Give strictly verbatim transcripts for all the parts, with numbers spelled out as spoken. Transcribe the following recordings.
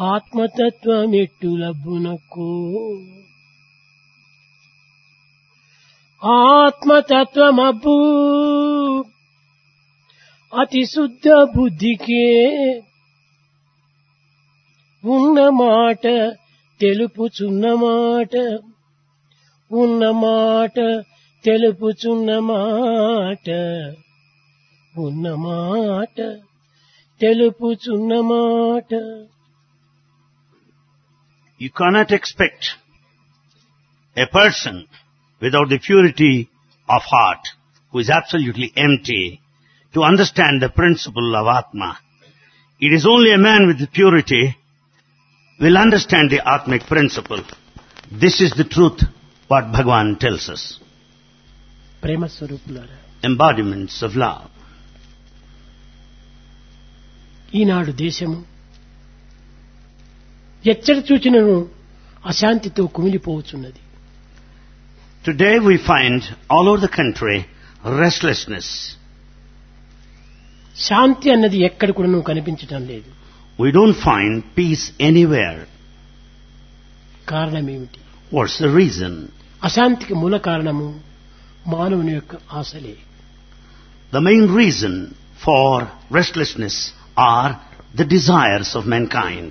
ఆత్మతత్వమెట్టులబ్బునకు ఆత్మతత్వమబ్బు అతి శుద్ధ బుద్ధికే ఉన్న మాట తెలుపుచున్నమాట ఉన్న మాట తెలుపుచున్నమాట ఉన్న మాట తెలుపుచున్నమాట. You cannot expect a person without the purity of heart, who is absolutely empty, to understand the principle of Atma. It is only a man with the purity will understand the Atmic principle. This is the truth what Bhagavan tells us. ప్రేమ స్వరూపులారా, Embodiments of love. ఈనాడు దేశము ఎచ్చటి చూచినను అశాంతితో కుమిలిపోవచ్చున్నది. Today we find all over the country restlessness. శాంతి అన్నది ఎక్కడ కూడాను కనిపించటం లేదు. We don't find peace anywhere. కారణం ఏమిటి? What's the reason? అశాంతికి మూల కారణము మానవుని యొక్క ఆశలే. The main reason for restlessness are the desires of mankind.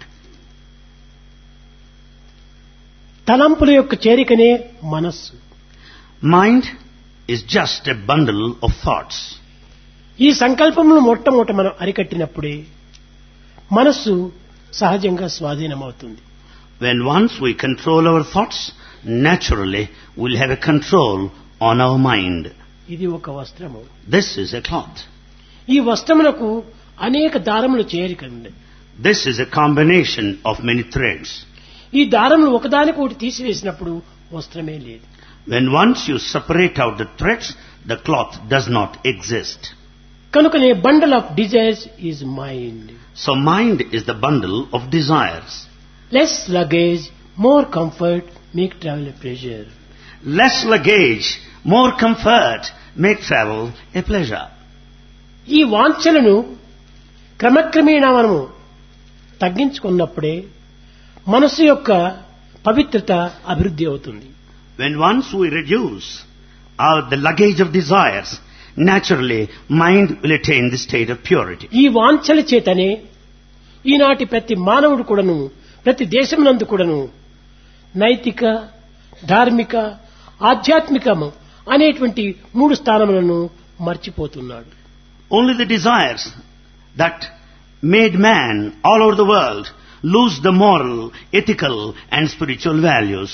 తలంపుల యొక్క చేరికనే మనస్సు. Mind is just a bundle of thoughts. ఈ సంకల్పమును మొట్టమొదట మనం అరికట్టినప్పుడే మనస్సు సహజంగా స్వాధీనమవుతుంది. When once we control our thoughts, naturally we'll have a control on our mind. ఇది ఒక వస్త్రము. This is a cloth. ఈ వస్త్రమునకు అనేక దారములు చేరిక ఉంది. This is a combination of many threads. ఈ దారములు ఒకదానికి ఒకటి తీసివేసినప్పుడు వస్త్రమే లేదు. When once you separate out the threads, the cloth does not exist. కనుకనే bundle of desires is mind. So mind is the bundle of desires. Less luggage, more comfort, make travel a pleasure. Less luggage, more comfort, make travel a pleasure. ఈ వాంఛలను క్రమక్రమేణా మనము తగ్గించుకున్నప్పుడే మనసు యొక్క పవిత్రత అభివృద్ధి అవుతుంది. When once we reduce our, the luggage of desires, naturally mind will attain the state of purity. ఈ వాంఛల చేతనే ఈనాటి ప్రతి మానవుడు కూడాను, ప్రతి దేశమునందు కూడాను నైతిక, ధార్మిక, ఆధ్యాత్మికము అనేటువంటి మూడు స్థానములను మర్చిపోతున్నాడు. Only the desires that made man all over the world lose the moral, ethical and spiritual values.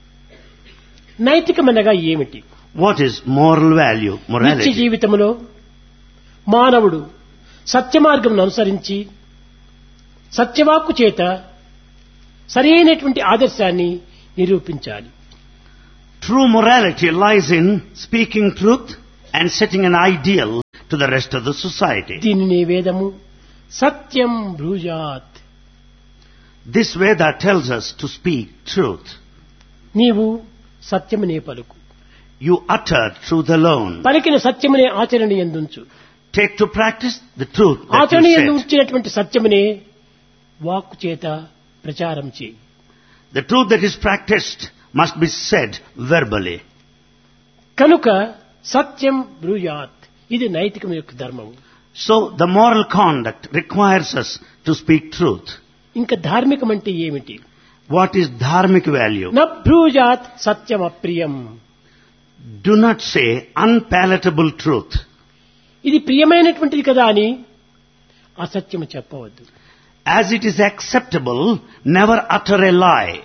నైతికమనగా ఏమిటి? What is moral value, నిత్య morality? జీవితంలో మానవుడు సత్య మార్గమును అనుసరించి సత్యవాక్కు చేత సరైనటువంటి ఆదర్శాన్ని నిరూపించాలి. True morality lies in speaking truth and setting an ideal to the rest of the society. దీనిని వేదము సత్యం బ్రూజాత్. This Veda tells us to speak truth. నీవు సత్యమునే పలుకు. You utter truth alone. పలికిన సత్యమునే ఆచరణ యందుంచు. Take to practice the truth that ఆచరణ you యందు said. ఉంచినటువంటి సత్యమునే వాక్కు చేత ప్రచారం చేయి. The truth that is practiced must be said verbally. కనుక సత్యం బ్రూయాత్, ఇది నైతికం యొక్క ధర్మము. So the moral conduct requires us to speak truth. ఇంకా ధార్మికం అంటే ఏమిటి? What is dharmic value? న బ్రూజాత్ సత్యం అప్రియం. Do not say unpalatable truth. ఇది ప్రియమైనటువంటిది కదా అని అసత్యము చెప్పవద్దు. As it is acceptable, never utter a lie.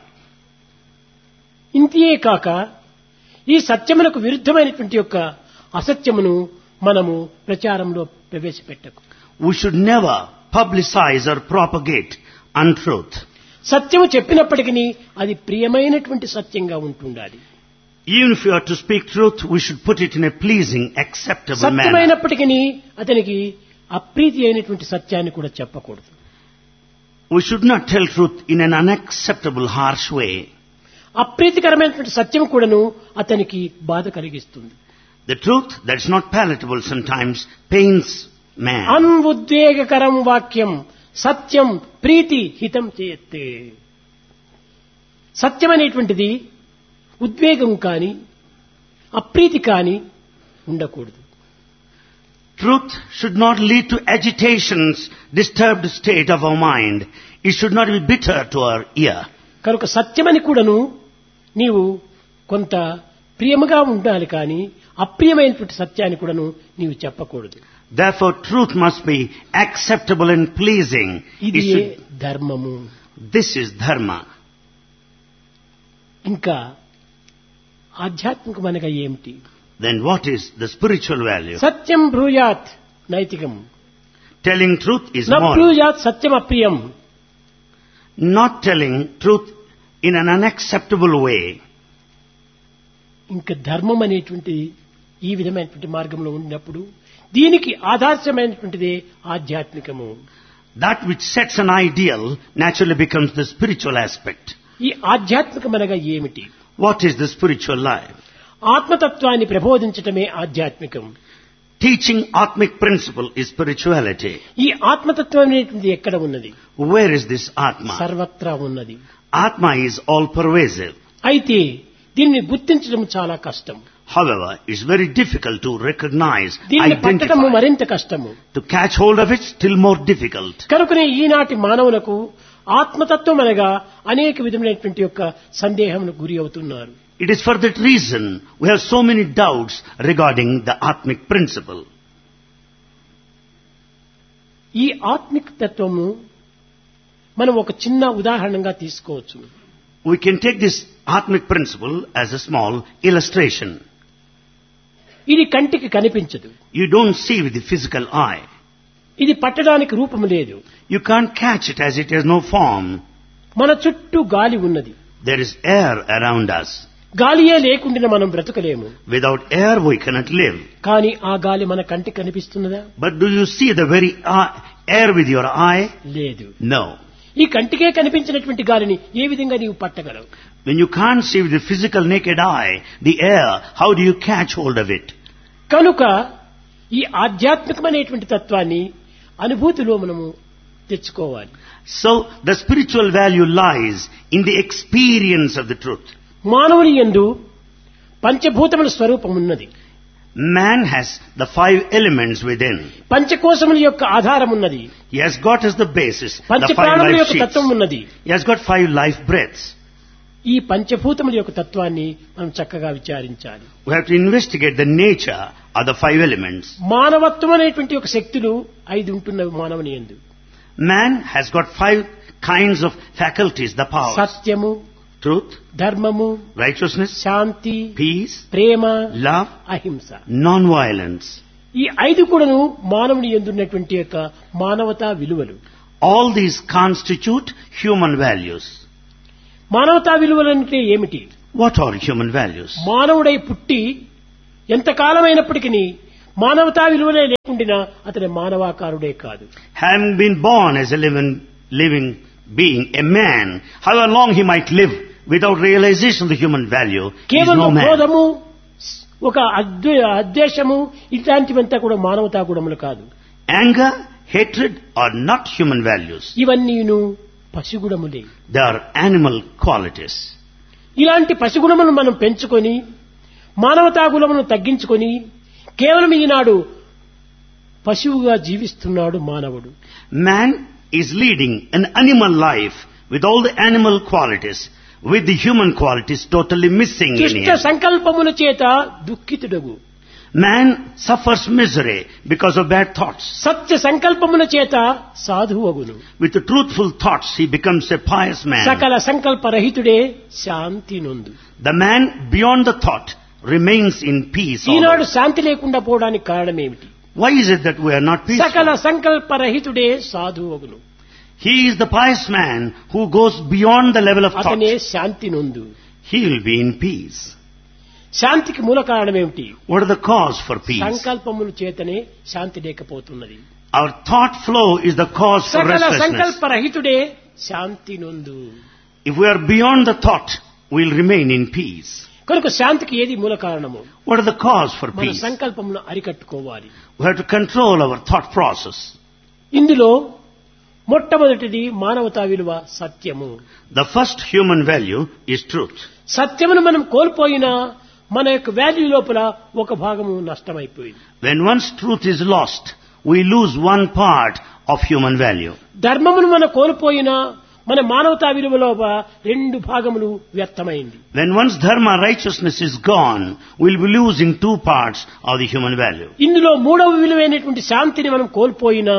ఇంతే కాక ఈ సత్యములకు విరుద్ధమైనటువంటి యొక్క అసత్యమును మనము ప్రచారంలో ప్రవేశపెట్టకు. We should never publicize or propagate untruth. సత్యము చెప్పినప్పటికీ అది ప్రియమైనటువంటి సత్యంగా ఉంటుండాలి. Even if you are to speak truth, we should put it in a pleasing, acceptable manner. సత్యమైనప్పటికీ అతనికి అప్రీతి అయినటువంటి సత్యాన్ని కూడా చెప్పకూడదు. We should not tell truth in an unacceptable, harsh way. అప్రీతికరమైనటువంటి సత్యం కూడాను అతనికి బాధ కలిగిస్తుంది. The truth that is not palatable sometimes pains man. అన్ఉద్వేగకరం వాక్యం సత్యం ప్రీతి హితం చేయత్తే. సత్యం అనేటువంటిది ఉద్వేగం కాని అప్రీతి కాని ఉండకూడదు. Truth should not lead to agitations, disturbed state of our mind. It should not be bitter to our ear. కనుక సత్యమని కూడాను నీవు కొంత ప్రియముగా ఉండాలి కానీ అప్రియమైనటువంటి సత్యాన్ని కూడాను నీవు చెప్పకూడదు. Therefore, truth must be acceptable and pleasing. ఇది It should- ధర్మము. This is dharma. ఇంకా ఆధ్యాత్మికమనగా ఏమిటి? Then what is the spiritual value? Satyam బ్రూయాత్ నైతికం, Telling truth is న moral. బ్రూయాత్ Satyam అప్రియం. Not telling truth in an unacceptable way. ఇంకా ధర్మం అనేటువంటి ఈ విధమైనటువంటి మార్గంలో ఉన్నప్పుడు దీనికి ఆదర్శమైనటువంటిదే ఆధ్యాత్మికము. That which sets an ideal naturally becomes the spiritual aspect. ఈ ఆధ్యాత్మికమనగా ఏమిటి? What is the spiritual life? ఆత్మతత్వాన్ని ప్రబోధించటమే ఆధ్యాత్మికం. Teaching Atmic principle is spirituality. ఈ ఆత్మతత్వం అనేటువంటిది ఎక్కడ ఉన్నది? Where is this Atma? సర్వత్రా ఉన్నది. Atma is all pervasive. అయితే దీన్ని గుర్తించడం చాలా కష్టం. However, it's very difficult to recognize, దీన్ని పట్టడము identify. మరింత కష్టము. To catch hold of it, still more difficult. కనుకనే ఈనాటి మానవులకు ఆత్మతత్వం అనగా అనేక విధమైనటువంటి యొక్క సందేహములకు గురి అవుతున్నారు. It is for that reason we have so many doubts regarding the Atmic principle. ఈ ఆత్మిక తత్వము మనం ఒక చిన్న ఉదాహరణగా తీసుకోవచ్చు. We can take this Atmic principle as a small illustration. ఇది కంటికి కనిపించదు. You don't see with the physical eye. ఇది పట్టడానికి రూపము లేదు. You can't catch it as it has no form. మన చుట్టూ గాలి ఉన్నది. There is air around us. గాలియే లేకుండా మనం బ్రతకలేము. Without air we cannot live. కానీ ఆ గాలి మన కంటికి కనిపిస్తున్నదా? But do you see the very eye- air with your eye? లేదు. No. ఈ కంటికే కనిపించినటువంటి గాలిని ఏ విధంగా నీవు పట్టగలవు? When you can't see with the physical naked eye, the air, how do you catch hold of it? కనుక ఈ ఆధ్యాత్మికమైనటువంటి తత్వాన్ని అనుభూతిలో మనము తెచ్చుకోవాలి. So the spiritual value lies in the experience of the truth. మానవుని యందు పంచభూతముల స్వరూపం ఉన్నది. Man has the five elements within. పంచకోశముల యొక్క ఆధారం ఉన్నది. He has got as the basis the పంచ five ప్రాణముల life యొక్క sheets. తత్వం ఉన్నది. He has got five life breaths. ఈ పంచభూతముల యొక్క తత్వాన్ని మనం చక్కగా విచారించాలి. We have to investigate the nature of the five elements. మానవత్వం అనేటువంటి ఒక శక్తులు ఐదు ఉంటున్నవి మానవుని యందు. Man has got five kinds of faculties, the powers. సత్యము, Truth, ధర్మము, righteousness, శాంతి, peace, ప్రేమ, love, అహింస. non-violence. ఈ ఐదు కూడాను మానవుని యందు ఉన్నటువంటి యొక్క మానవతా విలువలు. All these constitute human values. మానవతా విలువలు అంటే ఏమిటి? What are human values? మానవుడై పుట్టి ఎంతకాలమైనప్పటికీ మానవతా విలువలే లేకుండా అతని మానవాకారుడే కాదు. Having been born as a living, living being, a man, however long he might live without realization of the human value, he is కేవలం no man. క్రోధము, ఒక అద్వే- అద్వేషము ఇట్లాంటివంతా కూడా మానవతా గుణములు కాదు. Anger, hatred are not human values. ఇవన్నీను పసిగుణములే. They are animal qualities. ఇలాంటి పసిగుణములను మనం పెంచుకొని మానవతా గుణములను తగ్గించుకొని కేవలం ఈనాడు పశువుగా జీవిస్తున్నాడు మానవుడు. Man is leading an animal life with all the animal qualities, with the human qualities totally missing in దుష్ట him. సంకల్పముల చేత దుఃఖితుడగు. Man suffers misery because of bad thoughts. సత్య సంకల్పముల చేత సాధువగును. With the truthful thoughts, he becomes a pious man. సకల సంకల్పరహితుడే శాంతి నొందు. The man beyond the thought remains in peace. Eenadu always. శాంతి లేకుండా పోవడానికి కారణం ఏమిటి? Why is it that we are not సకల peaceful? సంకల్పరహితుడే సాధువగును. He is the pious man who goes beyond the level of thought. అతనే శాంతి నొందు. He will be in peace. శాంతికి మూల కారణం ఏమిటి? What are the cause for peace? సంకల్పముల చేతనే శాంతి లేకపోతున్నది. Our thought flow is the cause for సకల restlessness. సంకల్పరహితుడే Shanti నొందు. If we are beyond the thought, we will remain in peace. కనుక శాంతికి ఏది మూల కారణము? What are the cause for మన peace? సంకల్పమును అరికట్టుకోవాలి. We have to control our thought process. ఇందులో మొట్టమొదటిది మానవతా విలువ సత్యము. The first human value is truth. సత్యమును మనం కోల్పోయినా మన యొక్క వాల్యూ లోపల ఒక భాగము నష్టమైపోయింది. When once truth is lost, we lose one part of human value. ధర్మమును మనం కోల్పోయినా మన మానవతా విలువ లోపల రెండు భాగములు వ్యర్థమైంది. When once dharma, righteousness is gone, we'll be losing two parts of the human value. ఇందులో మూడవ విలువైనటువంటి శాంతిని మనం కోల్పోయినా,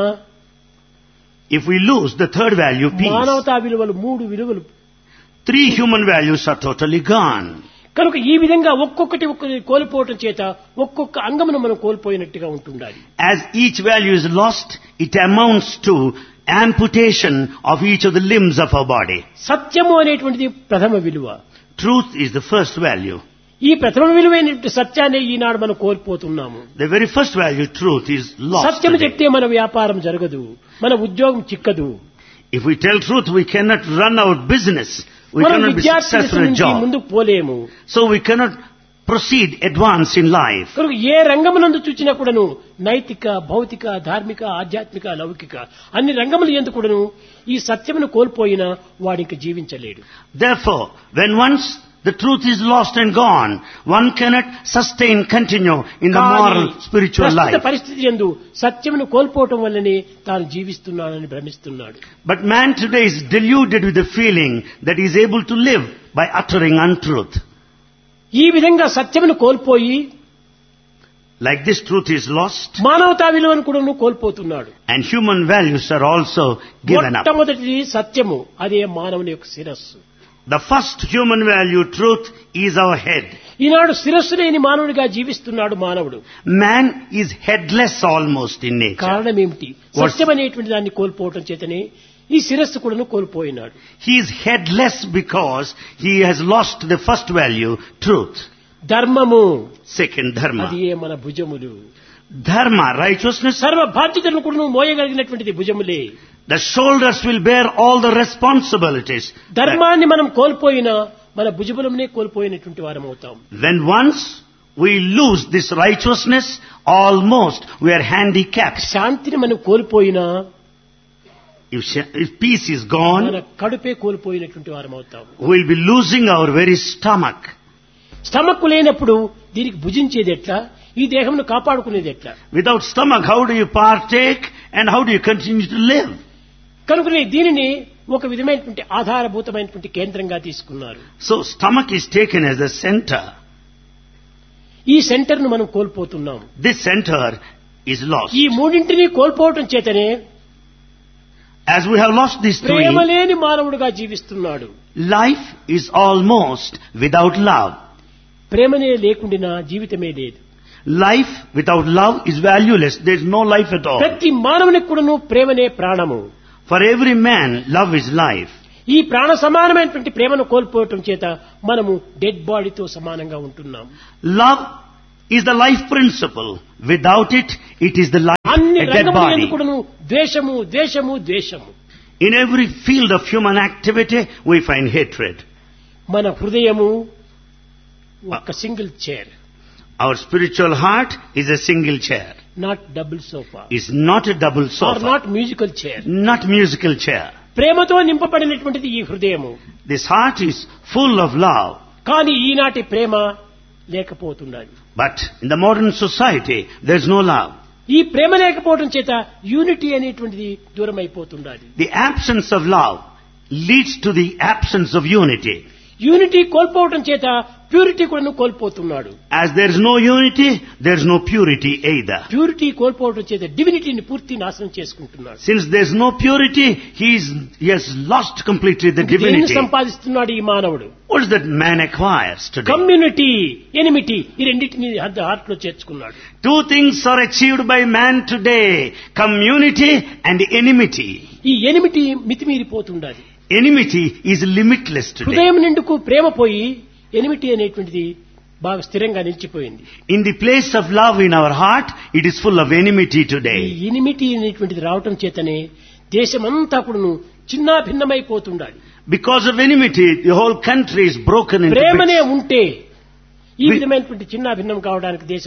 If we lose the third value, peace, మానవతా విలువలు మూడు విలువలు, three human values are totally gone. కనుక ఈ విధంగా ఒక్కొక్కటి ఒక్కటి కోల్పోవటం చేత ఒక్కొక్క అంగమును మనం కోల్పోయినట్టుగా ఉంటుండాలి. As each value is lost, it amounts to amputation of each of the limbs of our body. సత్యము అనేటువంటిది ప్రథమ విలువ. Truth is the first value. ఈ ప్రథమ విలువైనటువంటి సత్యాన్ని ఈనాడు మనం కోల్పోతున్నాము. The very first value, truth, is lost సత్యము today. చెప్తే మన వ్యాపారం జరగదు, మన ఉద్యోగం చిక్కదు. If we tell truth, we cannot run our business. We మనం cannot be విద్యార్థి successful in a నుంచి job. ముందుకు పోలేము. So we cannot proceed, advance in life. కనుక ఏ రంగమునందు చూచినా కూడాను నైతిక, భౌతిక, ధార్మిక, ఆధ్యాత్మిక, లౌకిక అన్ని రంగములు యందు కూడాను ఈ సత్యమును కోల్పోయినా వాడికి జీవించలేడు. Therefore, when once the truth is lost and gone, one cannot sustain, continue in the moral, spiritual ప్రస్తుత life. పరిస్థితి యందు సత్యమును కోల్పోవటం వల్లనే తాను జీవిస్తున్నానని భ్రమిస్తున్నాడు. But man today is deluded with the feeling that he is able to live by uttering untruth. ఈ విధంగా సత్యమును కోల్పోయి Like this, truth is lost, మానవతా విలువను కూడా కోల్పోతున్నాడు. and human values are also given up. మొట్టమొదటిది సత్యము, అదే మానవుని యొక్క శిరస్సు. The first human value, truth, is our head. ఈనాడు శిరస్సు లేని మానవుడిగా జీవిస్తున్నాడు మానవుడు. Man is headless almost in nature. కారణం ఏమిటి? సత్యం అనేటువంటి దాన్ని కోల్పోవటం చేతనే ఈ శిరస్సు కూడా కోల్పోయినాడు. He is headless because he has lost the first value, truth. ధర్మము, Second, dharma. అది ఏ మన భుజములు. Dharma, righteousness, సర్వ బాధ్యతలను కూడా మోయగలిగినటువంటిది భుజములే. the shoulders will bear all the responsibilities. ధర్మాన్ని మనం కోల్పోయినా మన భుజములనే కోల్పోయినటువంటి వారం అవుతాం. When once we lose this righteousness, almost we are handicapped. శాంతిని మనం కోల్పోయినా If, sh- if peace is gone, మన కడుపే కోల్పోయినటువంటి వారం అవుతాం. we will be losing our very stomach. Stomach లేనప్పుడు దీనికి భుజించేది ఎట్లా, ఈ దేహంను కాపాడుకునేది ఎట్లా? Without stomach, how do you partake and how do you continue to live? కనుకనే దీనిని ఒక విధమైనటువంటి ఆధారభూతమైనటువంటి కేంద్రంగా తీసుకున్నారు. So stomach is taken as the center. ఈ సెంటర్ ను మనం కోల్పోతున్నాం. This center is lost. ఈ మూడింటిని కోల్పోవటం చేతనే As we have lost these three, ప్రేమ లేని మానవుడిగా జీవిస్తున్నాడు. life is almost without love. ప్రేమనే లేకుండా జీవితమే లేదు. Life without love is valueless. There is no life at all. ప్రతి మానవునికి కూడాను ప్రేమనే ప్రాణము. For every man, love is life. ఈ ప్రాణ సమానమైనటువంటి ప్రేమను కోల్పోవటం చేత మనము డెడ్ బాడీతో సమానంగా ఉంటున్నాం. Love is the life principle. Without it, it is the life, అన్ని a dead రంగముల body. యందు కూడాను ద్వేషము, ద్వేషము, ద్వేషము. In every field of human activity, we find hatred. మన హృదయము ఒక single chair, Our spiritual heart is a single chair. Not double sofa, Is not a double are sofa. Not musical chair. Not musical chair. ప్రేమతో నింపబడినటువంటిది ఈ హృదయము. This heart is full of love. కానీ ఈనాటి ప్రేమ లేకపోతున్నది. But in the modern society, there is no love. ఈ ప్రేమ లేకపోవడం చేత unity అనేటువంటిది దూరం అయిపోతున్నది. The absence of love leads to the absence of unity. Unity కోల్పోవడం చేత ప్యూరిటీ కూడా కోల్పోతున్నాడు. As there is no unity, there is no purity either. Purity కోల్పోవడం చేత డివినిటీని పూర్తి నాశనం చేసుకుంటున్నాడు. Since there is no purity, he, is, he has lost completely the దేన్ని divinity. సంపాదిస్తున్నాడు ఈ మానవుడు? What is that man acquires today? Community, enmity, ఈ రెండింటిని హార్ట్ లో చేర్చుకున్నాడు. Two things are achieved by man today. Community and enmity. ఈ enmity మితిమీరిపోతుండాలి. Enmity is limitless today. హృదయం నిండుకు ప్రేమ పోయి ఎనిమిటీ అనేటువంటిది బాగా స్థిరంగా నిలిచిపోయింది. In the place of love in our heart, it is full of enmity ఈ today. ఎనిమిటీ అనేటువంటిది రావటం చేతనే దేశమంతా కూడాను చిన్నా భిన్నమైపోతుండాలి. Because of enmity, the whole country is broken into ప్రేమనే bits. ఉంటే ఈ We- విధమైనటువంటి చిన్నా భిన్నం కావడానికి దేశం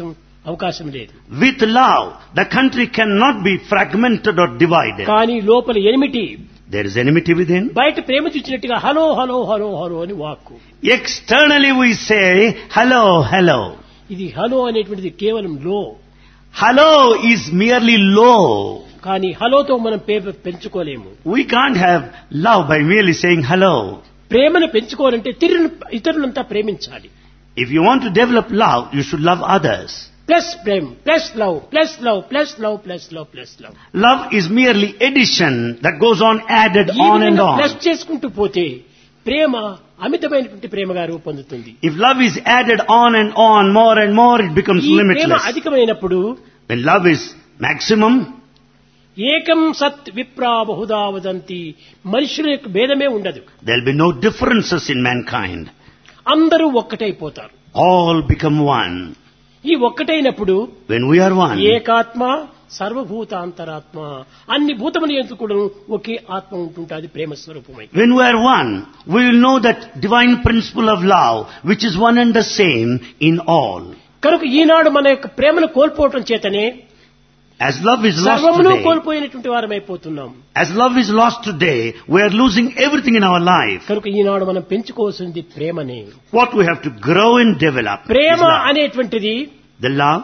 అవకాశం లేదు. With love, the country cannot be fragmented or divided. కానీ లోపల enmity, There is enmity within. బయట ప్రేమ చూచినట్టుగా హలో హలో హలో హలో అని వాక్కు. Externally we say, hello, hello. ఇది హలో అనేటువంటిది కేవలం లో. Hello is merely low. కానీ హలోతో మనం ప్రేమ పెంచుకోలేము. We can't have love by merely saying hello. ప్రేమను పెంచుకోవాలంటే తిరును ఇతరులంతా ప్రేమించాలి. If you want to develop love, you should love others. Plus Prema, plus love, plus love, plus love, plus love, plus love. Love is merely addition that goes on added on and on. Plus చేసుకుంటూ పోతే ప్రేమ అమితమైనటువంటి ప్రేమగా రూపొందుతుంది. If love is added on and on, more and more, it becomes ఈ ప్రేమ limitless. అధికమైనప్పుడు When love is maximum, ఏకం సత్ విప్రా బహుదా వదంతి, మనుషుల యొక్క భేదమే ఉండదు. there will be no differences in mankind. అందరూ ఒక్కటైపోతారు. All become one. ఈ ఒక్కటైనప్పుడు When we are one, ఏకాత్మ సర్వభూతాంతరాత్మ, అన్ని భూతముల యందు కూడా ఒకే ఆత్మ ఉంటుంటుంది ప్రేమ స్వరూపమై. when we are one, we will know that divine principle of love, which is one and the same in all. కనుక ఈనాడు మన యొక్క ప్రేమను కోల్పోవటం చేతనే As love is lost సర్వమును today, కోల్పోయినటువంటి వారమైపోతున్నాం. as love is lost today, we are losing everything in our life. కనుక ఈనాడు మనం పెంచుకోవాల్సింది ప్రేమనే. What we have to grow and develop is Prema love. అనేటువంటిది The love,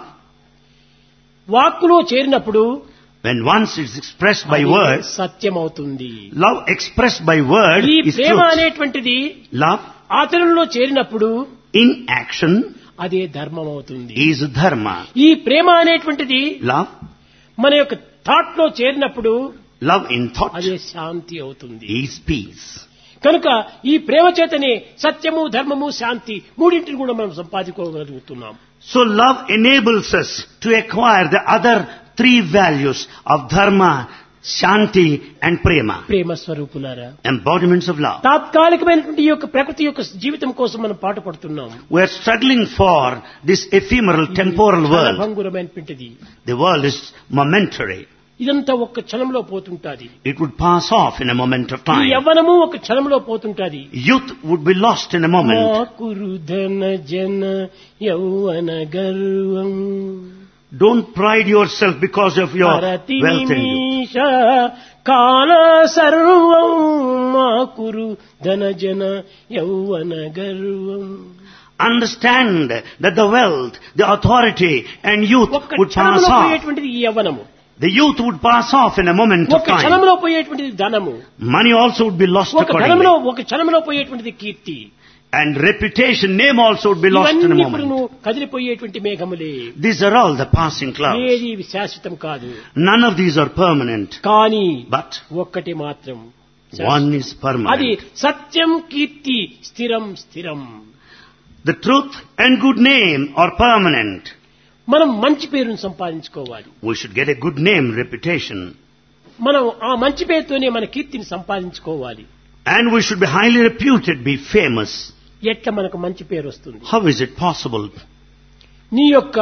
వాక్కులో చేరినప్పుడు when once it's expressed by అది words, సత్యం అవుతుంది. love expressed by word ఈ is Prema truth. అనేటువంటిది Love ఆచరణలో చేరినప్పుడు in action అదే ధర్మం అవుతుంది. is dharma. ఈ ప్రేమ అనేటువంటిది Love, మన యొక్క థాట్ లో చేరినప్పుడు love in thought అదే శాంతి అవుతుంది. is peace. కనుక ఈ ప్రేమ చేతనే సత్యము, ధర్మము, శాంతి మూడింటిని కూడా మనం సంపాదించుకోగలుగుతున్నాం. So love enables us to acquire the other three values of dharma, shanti and prema, ప్రేమ స్వరూపులారా, embodiments of love. తాత్కాలికమైనటువంటి ఈ యొక్క ప్రకృతి యొక్క జీవితం కోసం మనం పాట పడుతున్నాం. We are struggling for this ephemeral temporal world. భంగురమైనటువంటిది. The world is momentary. ఇదంతా ఒక్క క్షణంలో పోతుంటాది. It would pass off in a moment of ఈ time. యవ్వనము ఒక క్షణంలో పోతుంటాది. Youth would be lost in a moment. కురుధన జన యౌవన గర్వం Don't pride yourself because of your హరతి wealth and youth. నిమిష కాల సర్వం మా కురు ధన జన యౌవన గర్వం. Understand that the wealth, the authority and youth ఒక్క would pass క్షణంలో off. పోయేటువంటిది ఈ యవ్వనము. The youth would pass off in a moment of ఒక time. క్షణంలో పోయేటువంటిది ధనము. Money also would be lost ఒక ధనంలో accordingly. ఒక క్షణంలో పోయేటువంటిది కీర్తి. And reputation, name also would be lost in a ఇవన్నీ ఇప్పుడు moment. నువ్వు కదిలిపోయేటువంటి మేఘములే. These are all the passing clouds. ఏది శాశ్వతం కాదు. None of these are permanent. కానీ But ఒక్కటి మాత్రం one is అది permanent. సత్యం, కీర్తి, స్థిరం స్థిరం. The truth and good name are permanent. మనం మంచి పేరును సంపాదించుకోవాలి. We should get a good name, reputation. మనం ఆ మంచి పేరుతోనే మన కీర్తిని సంపాదించుకోవాలి. And we should be highly reputed, be famous. ఎట్లా మనకు మంచి పేరు వస్తుంది? How is it possible? నీ యొక్క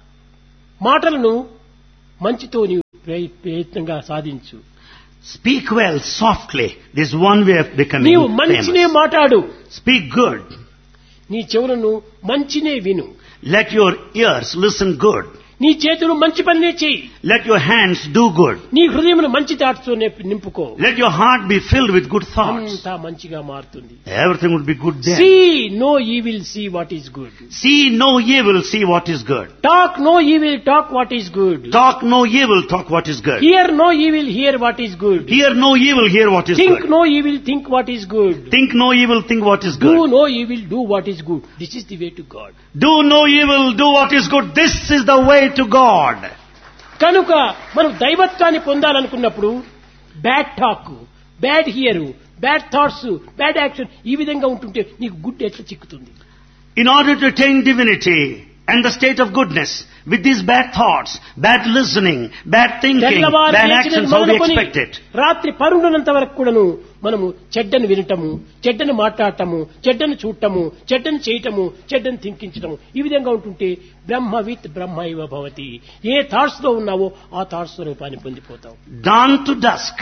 మాటలను మంచితో నీవు ప్రయ- ప్రయత్నంగా సాధించు. Speak well, softly. This is one way of becoming నీవు మంచినే famous. మాట్లాడు. Speak good. నీ చెవులను మంచినే విను. Let your ears listen good. నీ చేతులు మంచి పనినే చెయ్యి. Let your hands do good. నీ హృదయమును మంచి దాటుతో నింపుకో. Let your heart be filled with good thoughts. అంతా మంచిగా మారుతుంది. Everything would be good then. See no evil, see what is good. See no evil, see what is good. Talk no evil, talk what is good. Talk no evil, talk what is good. Hear no evil, hear what is good. Hear no evil, hear what is Think good. no evil, think what is good. Think no evil, think what is Do good. no evil, do what is good. This is the way to God. Do no evil, do what is good. This is the way to God. కనుక మనం దైవత్వాన్ని పొందాలనుకున్నప్పుడు bad talk, bad here, bad thoughts, bad action ఈ విధంగా ఉంటుంటే నీకు good ఎట్లా చిక్కుతుంది? In order to attain divinity and the state of goodness, with these bad thoughts, bad listening, bad thinking, తెల్లవారు bad లేచిన actions, how do you మొదలుకొని expect it? రాత్రి పరుండునంత వరకు కూడాను మనము చెడ్డను వినటము, చెడ్డను మాట్లాడటము, చెడ్డను చూడటము, చెడ్డను చేయటము, చెడ్డను థింకించటము ఈ విధంగా ఉంటుంటే బ్రహ్మవిత్ బ్రహ్మ ఇవ భవతి. ఏ థాట్స్ లో ఉన్నావో ఆ థాట్స్ స్వరూపాన్ని పొందిపోతావు. Dawn to dusk,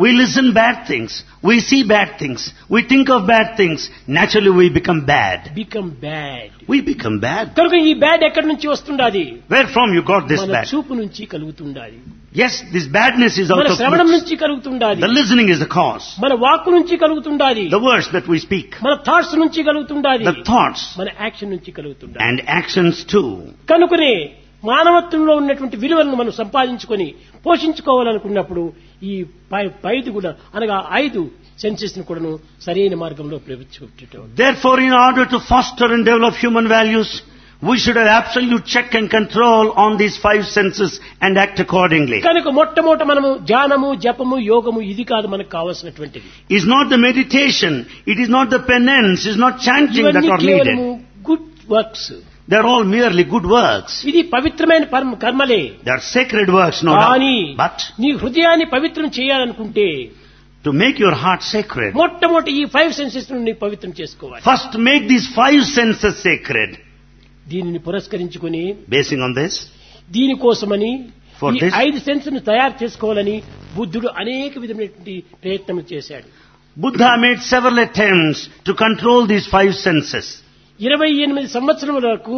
We listen bad things. We see bad things. We think of bad things. Naturally we become bad. Become bad. We become bad. కనుక ఈ బ్యాడ్ ఎక్కడి నుంచి వస్తుండాది? Where from you got this మన bad? చూపు నుంచి కలుగుతుండాది. Yes, this badness is out మన of శ్రవణం looks. నుంచి కలుగుతుండాది. The listening is the cause. మన వాక్కు నుంచి కలుగుతుండాది. The words that we speak. మన థాట్స్ నుంచి కలుగుతుండాది. The thoughts మన యాక్షన్ నుంచి కలుగుతుండాది. and actions too. కనుకనే మానవత్వంలో ఉన్నటువంటి విలువలను మనం సంపాదించుకొని పోషించుకోవాలనుకున్నప్పుడు ఈ పై- పైది కూడా అనగా ఐదు సెన్సెస్ ను కూడాను సరైన మార్గంలో ప్రవేశపెట్టడం. Therefore, in order to foster and develop human values, we should have absolute check and control on these five senses and act accordingly. కనుక మొట్టమొదట మనము ధ్యానము జపము యోగము ఇది కాదు మనకు కావాల్సినటువంటిది. It's not the meditation, it is not the penance, it's not chanting that ఇవన్నీ are కేవలము needed. Good works. They're all merely good works. ఇది పవిత్రమైన పరమ కర్మలే. They're sacred works, no కానీ doubt. But నీ హృదయాన్ని పవిత్రం చేయాలనుకుంటే to make your heart sacred, మొట్టమొదటి ఈ ఫైవ్ సెన్సెస్ ని పవిత్రం చేసుకోవాలి. first make these five senses sacred. దీనిని పురస్కరించుకొని Basing on this, దీనికోసమని For ఈ this- ఐదు సెన్స్ ను తయారు చేసుకోవాలని బుద్ధుడు అనేక విధమైనటువంటి ప్రయత్నం చేశాడు. Buddha made several attempts to control these five senses. ఇరవై ఎనిమిది సంవత్సరముల వరకు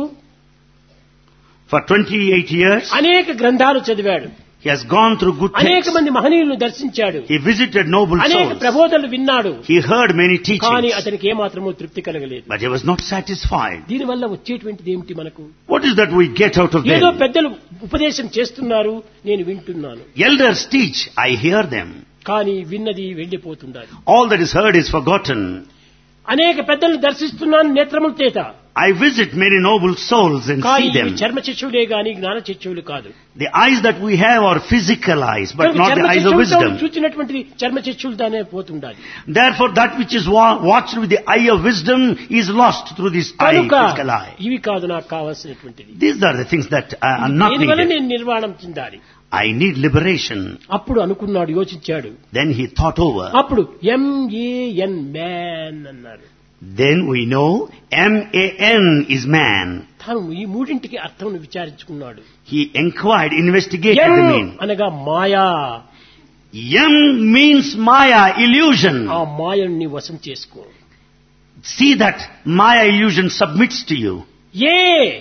For twenty-eight years, అనేక గ్రంథాలు చదివాడు. he has gone through good అనేక texts. మంది మహనీయులను దర్శించాడు. He visited noble అనేక souls. ప్రబోధనలు విన్నాడు. He heard many కానీ teachings, అతనికి ఏమాత్రమూ తృప్తి కలగలేదు. but he was not satisfied. దీనివల్ల వచ్చేటువంటిది ఏమిటి మనకు? What is that we get out of ఏదో them? పెద్దలు ఉపదేశం చేస్తున్నారు, నేను వింటున్నాను. Elders teach, I hear them. కానీ విన్నది వెళ్లిపోతుండాలి. All that is heard is forgotten. అనేక పెద్దలను దర్శిస్తున్నాను నేత్రముల చేత. I visit many noble souls and కానీ see ఇవి them. చర్మ చక్షువులే గాని జ్ఞాన చక్షువులు కాదు. The eyes that we have are physical eyes, but కనుక not the చర్మ eyes of చక్షువులతో wisdom. చూచినటువంటి చర్మ చక్షువులతోనే పోతుండాలి. Therefore, that which is wa- watched with the eye of wisdom is lost through this eye, కనుక physical eye. ఇవి కాదు నాకు కావాల్సినటువంటిది. These are the things that uh, are not దీనివల్ల needed. నేను నిర్వాణం చెందాలి. I need liberation. అప్పుడు అనుకున్నాడు, యోచించాడు. Then he thought over. అప్పుడు ఎంఏఎన్ మ్యాన్ అన్నాడు. Then we know M A N is man. తాను ఈ మూడింటికి అర్థం విచారించుకున్నాడు. He inquired, investigated M the meaning. అనగా మాయా. M means Maya, illusion. ఆ మాయని వశం చేసుకో. See that Maya illusion submits to you. ఏ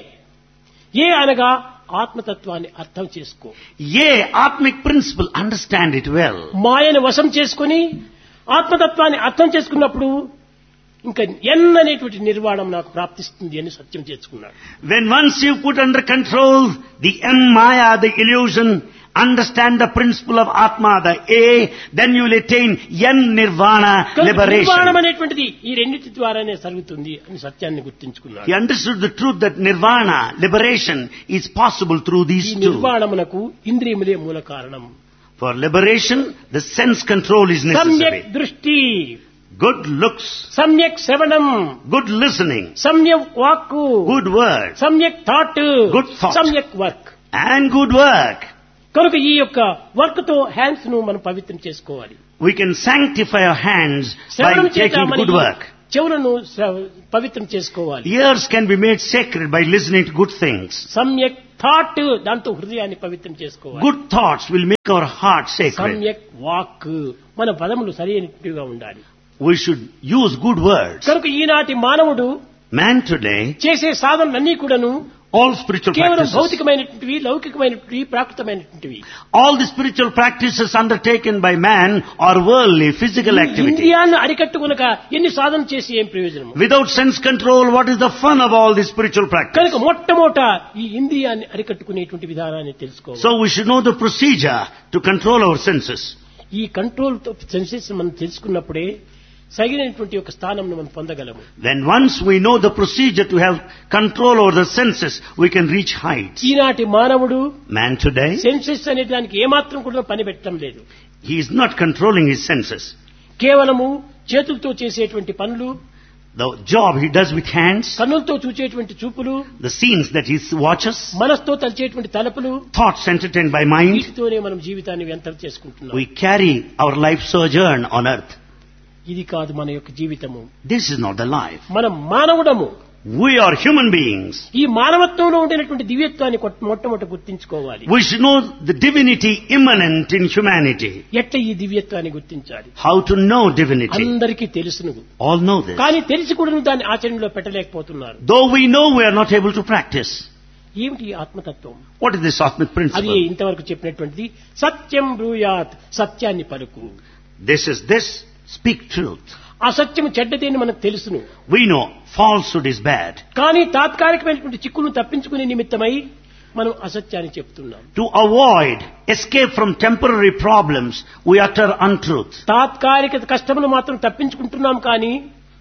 ఏ అనగా ఆత్మతత్వాన్ని అర్థం చేసుకో. Yea, Atmic principle, understand it well. మాయను వశం చేసుకుని ఆత్మతత్వాన్ని అర్థం చేసుకున్నప్పుడు ఇంకా ఎన్ అనేటువంటి నిర్వాణం నాకు ప్రాప్తిస్తుంది అని సత్యం చేసుకున్నాడు. When once you put under control the M Maya, the illusion, understand the principle of Atma, the A, then you will attain N Nirvana, నిర్వాణం liberation. అనేటువంటిది ఈ రెండింటి ద్వారానే జరుగుతుంది అని సత్యాన్ని గుర్తించుకున్నాడు. He understood the truth that Nirvana, liberation, is possible through ఈ these two. నిర్వాణమునకు ఇంద్రియములే మూల కారణం. For liberation, the sense control is సమ్యక్ necessary. దృష్టి, Good looks, సమ్యక్ శ్రవణం, good listening, సమ్యక్ వాక్కు, good words, సమ్యక్ థాట్, Good thought. సమ్యక్ వర్క్. and good work. కనుక ఈ యొక్క వర్క్ తో హ్యాండ్స్ ను మనం పవిత్రం చేసుకోవాలి. We can sanctify our hands by శ్రవణం చేత taking మన good ఈ work. చెవులను శ్ర- పవిత్రం చేసుకోవాలి. Ears can be made sacred by listening to good things. సమ్యక్ థాట్ దాంతో హృదయాన్ని పవిత్రం చేసుకోవాలి. Good thoughts will make our heart sacred. సమ్యక్ వాక్ మన పదములు సరైనట్టుగా ఉండాలి. We should use good words. కనుక ఈనాటి మానవుడు Man today, చేసే సాధనలన్నీ కూడాను all spiritual కేవలం practices, భౌతికమైనటువంటివి, లౌకికమైనటువంటివి, ప్రాకృతమైనటువంటివి. all the spiritual practices undertaken by man are worldly, physical activity. ఇంద్రియాన్ని అరికట్టుకునక ఎన్ని సాధన చేసి ఏం ప్రయోజనం? Without sense control, what is the fun of all this spiritual practice? కనుక మొట్టమొదట ఈ ఇంద్రియాన్ని అరికట్టుకునేటువంటి విధానాన్ని తెలుసుకోవాలి. So we should know the procedure to control our senses. ఈ కంట్రోల్ సెన్సెస్ మనం తెలుసుకున్నప్పుడే సరైనటువంటి ఒక స్థానం మనం పొందగలము. Then once we know the procedure to have control over the senses, we can reach heights. ఈనాటి మానవుడు Man today, సెన్సెస్ అనే దానికి ఏమాత్రం కూడా పని పెట్టడం లేదు. he is not controlling his senses. కేవలము చేతులతో చేసేటువంటి పనులు, The job he does with hands, కన్నులతో చూచేటువంటి చూపులు, the scenes that he watches, మనసుతో తలచేటువంటి తలపులు, thoughts entertained by mind, వీటితోనే మనం జీవితాన్ని వ్యర్థం చేసుకుంటున్నాం. we carry our life sojourn on earth. ఇది కాదు మన యొక్క జీవితము. This is not the life. మనం మానవుడము. We are human beings. ఈ మానవత్వంలో ఉండేటువంటి దివ్యత్వాన్ని కొట్- మొట్టమొదట గుర్తించుకోవాలి. We should know the divinity immanent in humanity. ఎట్లా ఈ దివ్యత్వాన్ని గుర్తించాలి? How to know divinity. అందరికీ తెలుసును, All know this. కానీ తెలిసి కూడా దాన్ని ఆచరణలో పెట్టలేకపోతున్నారు. Though we know, we are not able to practice. ఏమిటి ఈ ఆత్మతత్వం? What is this Atmic అది principle? ఇంతవరకు చెప్పినటువంటిది సత్యం బ్రూయాత్, సత్యాన్ని పలుకు. This is this. Speak truth. అసత్యం చెడ్డది అని మనకు తెలుసును, We know falsehood is bad. కానీ తాత్కాలికమైనటువంటి చిక్కులను తప్పించుకునే నిమిత్తమై మనం అసత్యాన్ని చెప్తున్నాం. To avoid escape from temporary problems, we utter untruth. తాత్కాలిక కష్టములు మాత్రం తప్పించుకుంటున్నాం, కానీ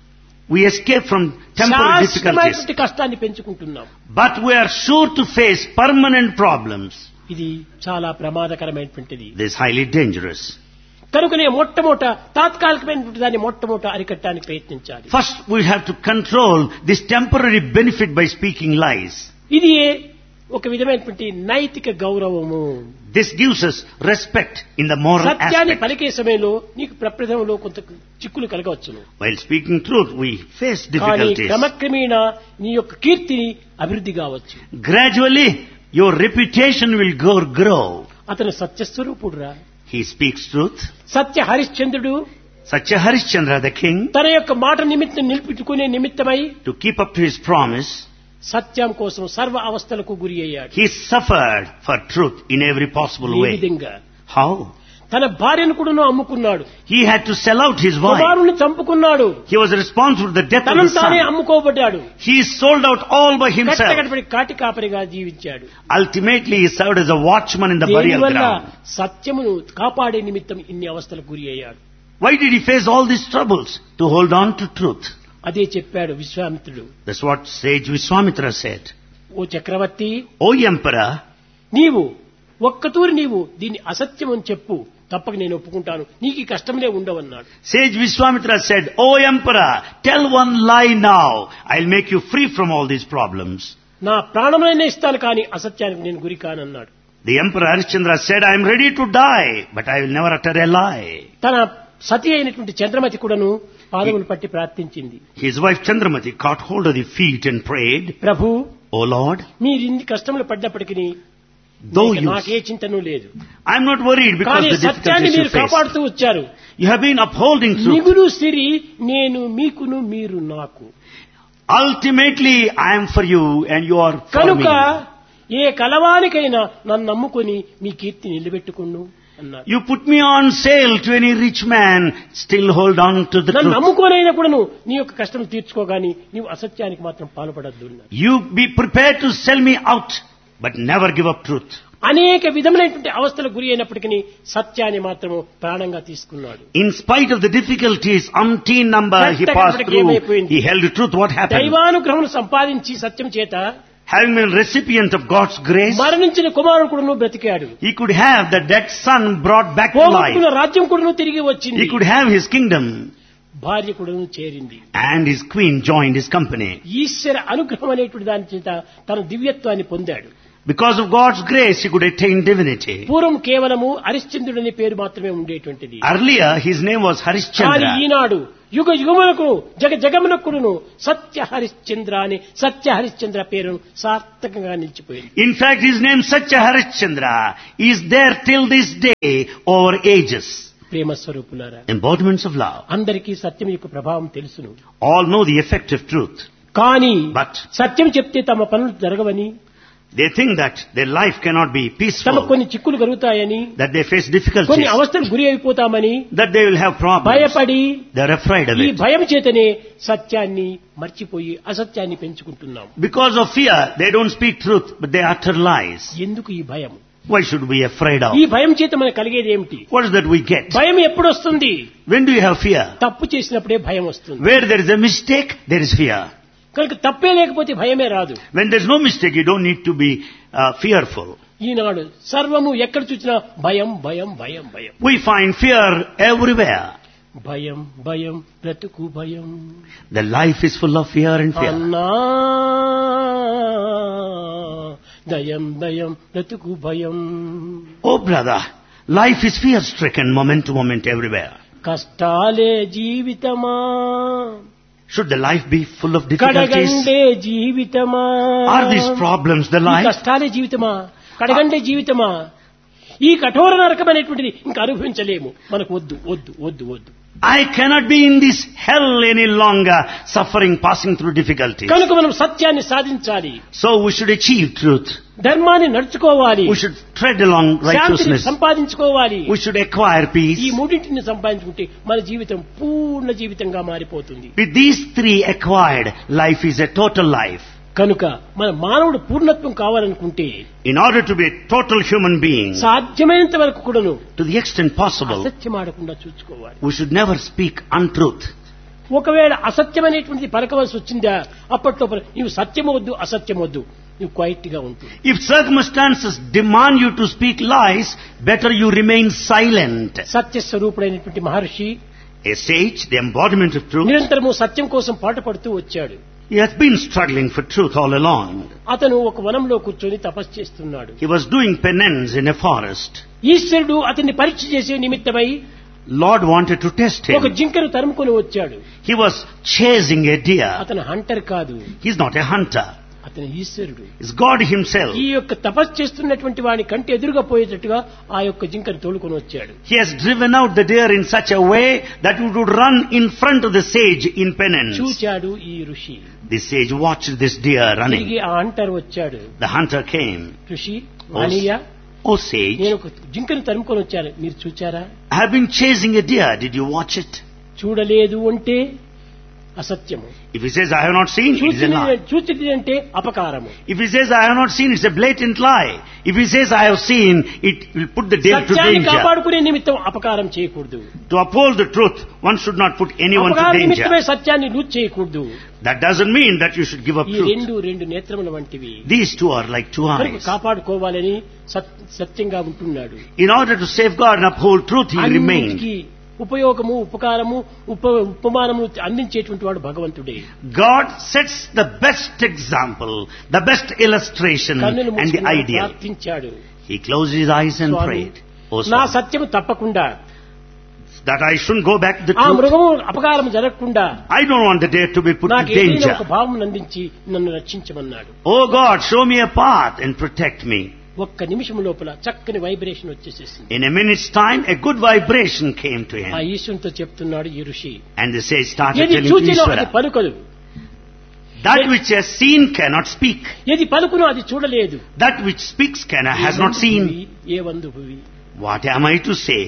We escape from temporary difficulties. శాశ్వతమైనటువంటి కష్టాన్ని పెంచుకుంటున్నాం. But we are sure to face permanent problems. ఇది చాలా ప్రమాదకరమైనటువంటిది. This is highly dangerous. కనుకనే మొట్టమొదట తాత్కాలికమైనటువంటి దాన్ని మొట్టమొదట అరికట్టడానికి ప్రయత్నించాలి. First, we have to control this temporary benefit by speaking lies. ఇది ఒక విధమైనటువంటి నైతిక గౌరవము. This gives us respect in the moral సత్యాన్ని aspect. పలికే సమయంలో నీకు ప్రప్రథమంలో కొంత చిక్కులు కలగవచ్చును, While speaking truth, we face కానీ difficulties. క్రమక్రమేణా నీ యొక్క కీర్తిని అభివృద్ధి కావచ్చు. Gradually, your reputation will go grow. అతను సత్యస్వరూపుడురా. He speaks truth. సత్య హరిశ్చంద్రుడు Satya Harishchandra, the king, తన యొక్క మాట నిమిత్తం నిలిపించుకునే నిమిత్తమై to keep up to his promise, సత్యం కోసం సర్వ అవస్థలకు గురి అయ్యాడు. he suffered for truth in every possible ఈ way. విధంగా How? తన భార్యను కూడా అమ్ముకున్నాడు, He had to sell out his wife. కుమారుని చంపుకున్నాడు, He was responsible for the death of తనను his తానే son. అమ్ముకోబడ్డాడు, He sold out all by himself. కట్టకడపడి కాటి కాపరిగా జీవించాడు. Ultimately, he served as a watchman in the burial దీనివల్ల ground. సత్యమును కాపాడే నిమిత్తం ఇన్ని అవస్థలకు గురి అయ్యాడు. Why did he face all these troubles? To hold on to truth. అదే చెప్పాడు విశ్వామిత్రుడు. That's what sage Vishwamitra said. Oh Chakravarthi, O emperor, నీవు ఒక్కతూరి నీవు దీన్ని అసత్యం అని చెప్పు, తప్పక నేను ఒప్పుకుంటాను, నీకు ఈ కష్టంలే ఉండవన్నాడు. sage Vishwamitra said, O emperor, tell one lie now. I'll make you free from all these problems. నా ప్రాణములైనా ఇస్తాను, కానీ అసత్యానికి నేను గురి కానన్నాడు. The emperor Harishchandra said, I am ready to die, but I will never utter a lie. తన సతి అయినటువంటి చంద్రమతి కూడాను పాదములు పట్టి ప్రార్థించింది. His wife Chandramati caught hold of the feet and prayed, Prabhu, O Lord, మీరు ఇన్ని కష్టములు పడ్డప్పటికీ though you, నాకే చింతను లేదు, I'm not worried because కానీ of the సత్యాన్ని difficulties you మీరు face. కాపాడుతూ వచ్చారు. You have been upholding truth. మిగులు సిరి నేను మీకును మీరు నాకు. Ultimately, I am for you and you are for కనుక me. ఏ కలవానికైనా నన్ను నమ్ముకొని మీ కీర్తి నిలబెట్టుకును అన్నారు. You put me on sale to any rich man, still hold on to the నన్ను truth. నమ్ముకోనైనా కూడా నువ్వు నీ యొక్క కష్టం తీర్చుకోగాని నీవు అసత్యానికి మాత్రం పాల్పడద్దు అన్నారు. You be prepared to sell me out, but never give up truth. అనేక విధములైనటువంటి అవస్థలకు గురి అయినప్పటికీ సత్యాన్ని మాత్రము ప్రాణంగా తీసుకున్నాడు. In spite of the difficulties, umpteen number he passed through, he held truth. What happened? దైవానుగ్రహం సంపాదించి సత్యం చేత Having been recipient of God's grace, మరణించిన కుమారుడు కూడా బ్రతికాడు. he could have the dead son brought back to life. పోగొట్టుకున్న రాజ్యం కూడా తిరిగి వచ్చింది. He could have his kingdom, భార్య కూడా చేరింది. and his queen joined his company. ఈశ్వర అనుగ్రహం అనేటువంటి దాని చేత తన దివ్యత్వాన్ని పొందాడు. Because of God's grace, he could attain divinity. పూర్వం కేవలము హరిశ్చంద్రుడు అనే పేరు మాత్రమే ఉండేటువంటిది. Earlier, his name was కానీ Harishchandra. ఈనాడు యుగ యుగములకు జగ జగమునకును సత్య హరిశ్చంద్ర అని సత్య హరిశ్చంద్ర పేరు సార్థకంగా నిలిచిపోయింది. In fact, his name Satya Harishchandra is there till this day over ages. ప్రేమ స్వరూపులారా, Embodiments of love. అందరికీ సత్యం యొక్క ప్రభావం తెలుసును, All know the effect of truth. కానీ But సత్యం చెప్తే తమ పనులు జరగవని, they think that their life cannot be తమ peaceful, కొన్ని చిక్కులు కలుగుతాయని, that they face కొన్ని difficulties, అవస్థలు గురి అయిపోతామని that they will have problems. భయపడి They're afraid of ఈ it. భయం చేతనే సత్యాన్ని మర్చిపోయి అసత్యాన్ని పెంచుకుంటున్నాం. Because of fear, they don't speak truth, but they utter lies. ఎందుకు ఈ భయం? Why should we be afraid of? ఈ భయం చేత మనకు కలిగేది ఏమిటి? What is that we get? భయం ఎప్పుడు వస్తుంది? When do you have fear? తప్పు చేసినప్పుడే భయం వస్తుంది. Where there is a mistake, there is fear. కనుక తప్పే లేకపోతే భయమే రాదు. When there's no mistake, you don't need to be uh, fearful. ఈనాడు సర్వము ఎక్కడ చూసినా భయం భయం భయం భయం. We find fear everywhere. భయం భయం బ్రతుకు భయం. The life is full of fear and fear. అన్నా దయం దయం బ్రతుకు భయం. Oh brother, life is fear-stricken moment to moment everywhere. కష్టాలే జీవితమా, Should the life be full of difficulties? కడగండే జీవితమా, Are these problems the ఈ life? కష్టాలే జీవితమా, కడగండే జీవితమా, ఈ కఠోర నరకమైనటువంటిది ఇంకా అనుభవించలేము, మనకు వద్దు వద్దు వద్దు వద్దు. I cannot be in this hell any longer, suffering, passing through difficulties. కనుక మనం సత్యాన్ని సాధించాలి, So we should achieve truth. ధర్మాన్ని నడుచుకోవాలి, We should tread along శాంతిని righteousness. సంపాదించుకోవాలి. We should acquire ఈ peace. మూడింటిని సంపాదించుకుంటే మన జీవితం పూర్ణ జీవితంగా మారిపోతుంది. With these three acquired, life is a total life. కనుక మన మానవుడు పూర్ణత్వం కావాలనుకుంటే In order to be a total human being, సాధ్యమైనంత వరకు కూడాను to the extent possible, అసత్యం ఆడకుండా చూసుకోవాలి. we should never speak untruth. ఒకవేళ అసత్యమనేటువంటిది పలకవలసి వచ్చిందా, అప్పట్లో పల- నీవు సత్యం వద్దు అసత్యం వద్దు, నువ్వు క్వైట్ గా ఉంటుంది. If circumstances demand you to speak lies, better you remain silent. సత్యస్వరూపుడైనటువంటి Maharshi A sage, the embodiment of truth, నిరంతరము సత్యం కోసం పాటుపడుతూ వచ్చాడు. he has been struggling for truth all along. అతను ఒక వనంలో కూర్చొని తపస్సు చేస్తున్నాడు. He was doing penance in a forest. ఈశ్వరుడు అతన్ని పరీక్ష చేసే నిమిత్తమై Lord wanted to test ఒక him. జింకను తరుముకొని వచ్చాడు. He was chasing a deer. అతను హంటర్ కాదు, He's not a hunter. అతను ఈశ్వరుడు. It's God himself. ఈ యొక్క తపస్సు చేస్తున్నటువంటి వాని కంటి ఎదురుగా పోయేటట్టుగా ఆ యొక్క జింకను తోలుకొని వచ్చాడు. He has driven out the deer in such a way that it would run in front of the sage in penance. చూచాడు ఈ ఋషి. The sage watched this deer running. తిరిగి ఆ హంటర్ వచ్చాడు. The hunter came. ఋషి, వాణియ్య, Oh sage, నేను ఒక జింకను తరుముకొని వచ్చాను, మీరు చూచారా? I have been chasing a deer. Did you watch it? చూడలేదు అంటే అసత్యము, If he says, I have not seen, it is a lie. చూచిది అంటే అపకారము. If he says, I have not seen, it's a blatant lie. If he says, I have seen, it will put the deer to సత్యాన్ని danger. కాపాడుకునే నిమిత్తం అపకారం చేయకూడదు. To uphold the truth, one should not put anyone to అపకార danger. నిమిత్తమే సత్యాన్ని loose చేయకూడదు. That doesn't mean that you should give up ఈ truth. రెండు రెండు నేత్రముల వంటివి. These two are like two కనుక eyes. కాపాడుకోవాలని సత్- సత్యంగా ఉంటున్నాడు. In order to safeguard and uphold truth, he remained. అన్నిటికీ ఉపయోగము ఉపకారము ఉప ఉపమానము అందించేటువంటి వాడు భగవంతుడే. God sets the best example, the best illustration కన్నులు and the మూసుకుని ideal. ప్రార్థించాడు. He closed his eyes and Swamy, prayed. Oh, నా Swami, సత్యము తప్పకుండా, that I shouldn't go back to the ఆ truth. మృగము అపకారం జరగకుండా I don't want the deer to be put నాకు to ఏదైనా danger. ఒక భావం అందించి నన్ను రక్షించమన్నాడు. Oh God, show me a path and protect me. ఒక్క నిమిషం లోపల చక్కని vibration వచ్చేసేసింది. In a minute's time, a good vibration came to ఆ him. ఈశ్వరునితో చెప్తున్నాడు ఈ ఋషి, And the sage started ఏది telling to చూచినో అది Ishvara, పలుకదు, that which has seen cannot speak. ఏది పలుకునో అది చూడలేదు. That which speaks cannot, has not A seen. వందు Bhuvi, A వందు Bhuvi. What am I to say?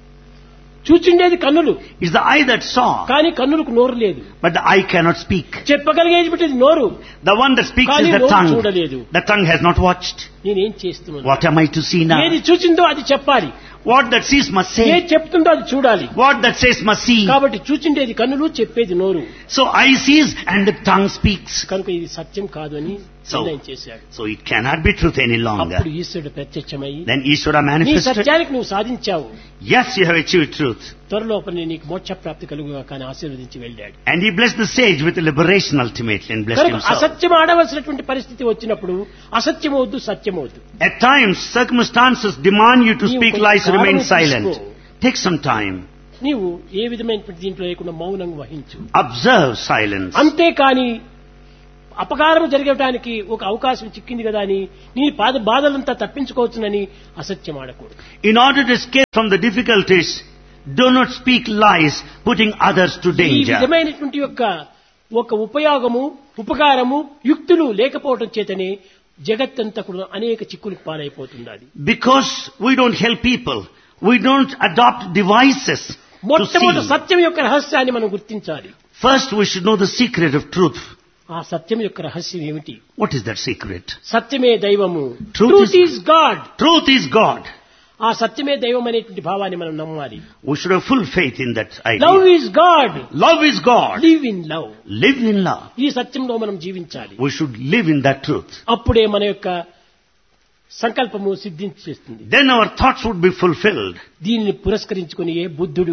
చూచిండేది కన్నులు, It's the eye that saw, కానీ కన్నులకు నోరు లేదు. but the eye cannot speak. చెప్పగలిగేది పెట్టేది నోరు, The one that speaks కానీ is the నోరు tongue. చూడలేదు. The tongue has not watched. నేనేం చేస్తున్నాను? What am I to see now? ఏది చూచిందో అది చెప్పాలి, What that sees must ఏది say. చెప్తుందో అది చూడాలి. What that says must see. కాబట్టి చూచిండేది కన్నులు, చెప్పేది నోరు. So eye sees and the tongue speaks. కనుక ఇది సత్యం కాదు అని So, నిర్ణయం చేశాడు. so it cannot be truth any longer. అప్పుడు ఈశ్వరుడు ప్రత్యక్షమై, Then Ishvara నీ manifested. సత్యానికి నువ్వు సాధించావు, Yes, you have achieved truth. త్వరలోపల నీకు మోక్ష ప్రాప్తి కలుగుగా కానీ ఆశీర్వదించి వెళ్ళాడు. And he blessed the sage with liberation ultimately and blessed కనుక himself. అసత్యం ఆడవలసినటువంటి పరిస్థితి వచ్చినప్పుడు అసత్యం వద్దు, సత్యం వద్దు. At times, circumstances demand you to నీవు speak కొంచెం lies, remain కాలం silent. తీసుకో. Take some time. నీవు ఏ విధమైనటువంటి దీంట్లో లేకుండా మౌనం వహించు. Observe silence. అంతేకాని అపకారం జరగటానికి ఒక అవకాశం చిక్కింది కదా అని నీ బాధ బాధలంతా తప్పించుకోవచ్చునని అసత్యం ఆడకూడదు. In order to escape from the difficulties, do not speak lies, putting others to ఈ danger. విధమైనటువంటి యొక్క ఒక ఉపయోగము ఉపకారము యుక్తులు లేకపోవటం చేతనే జగత్తంతా కూడా అనేక చిక్కులకు పాలైపోతున్నది. Because we don't help people, we don't adopt devices to మొట్టమొదటి see. సత్యం యొక్క రహస్యాన్ని మనం గుర్తించాలి. First, we should know the secret of truth. ఆ సత్యం యొక్క రహస్యం ఏమిటి? What is that secret? సత్యమే దైవము. Truth truth is- is God. Truth is God. ఆ సత్యమే దైవం అనేటువంటి భావాన్ని మనం నమ్మాలి. We should have full faith in that love idea. Is God. Love is God. Live in love. Live in love. ఈ సత్యంలో మనం జీవించాలి. We should live in that truth. అప్పుడే మన యొక్క సంకల్పము సిద్ధించేస్తుంది. Then our thoughts would be fulfilled. దీనిని పురస్కరించుకుని ఏ బుద్ధుడు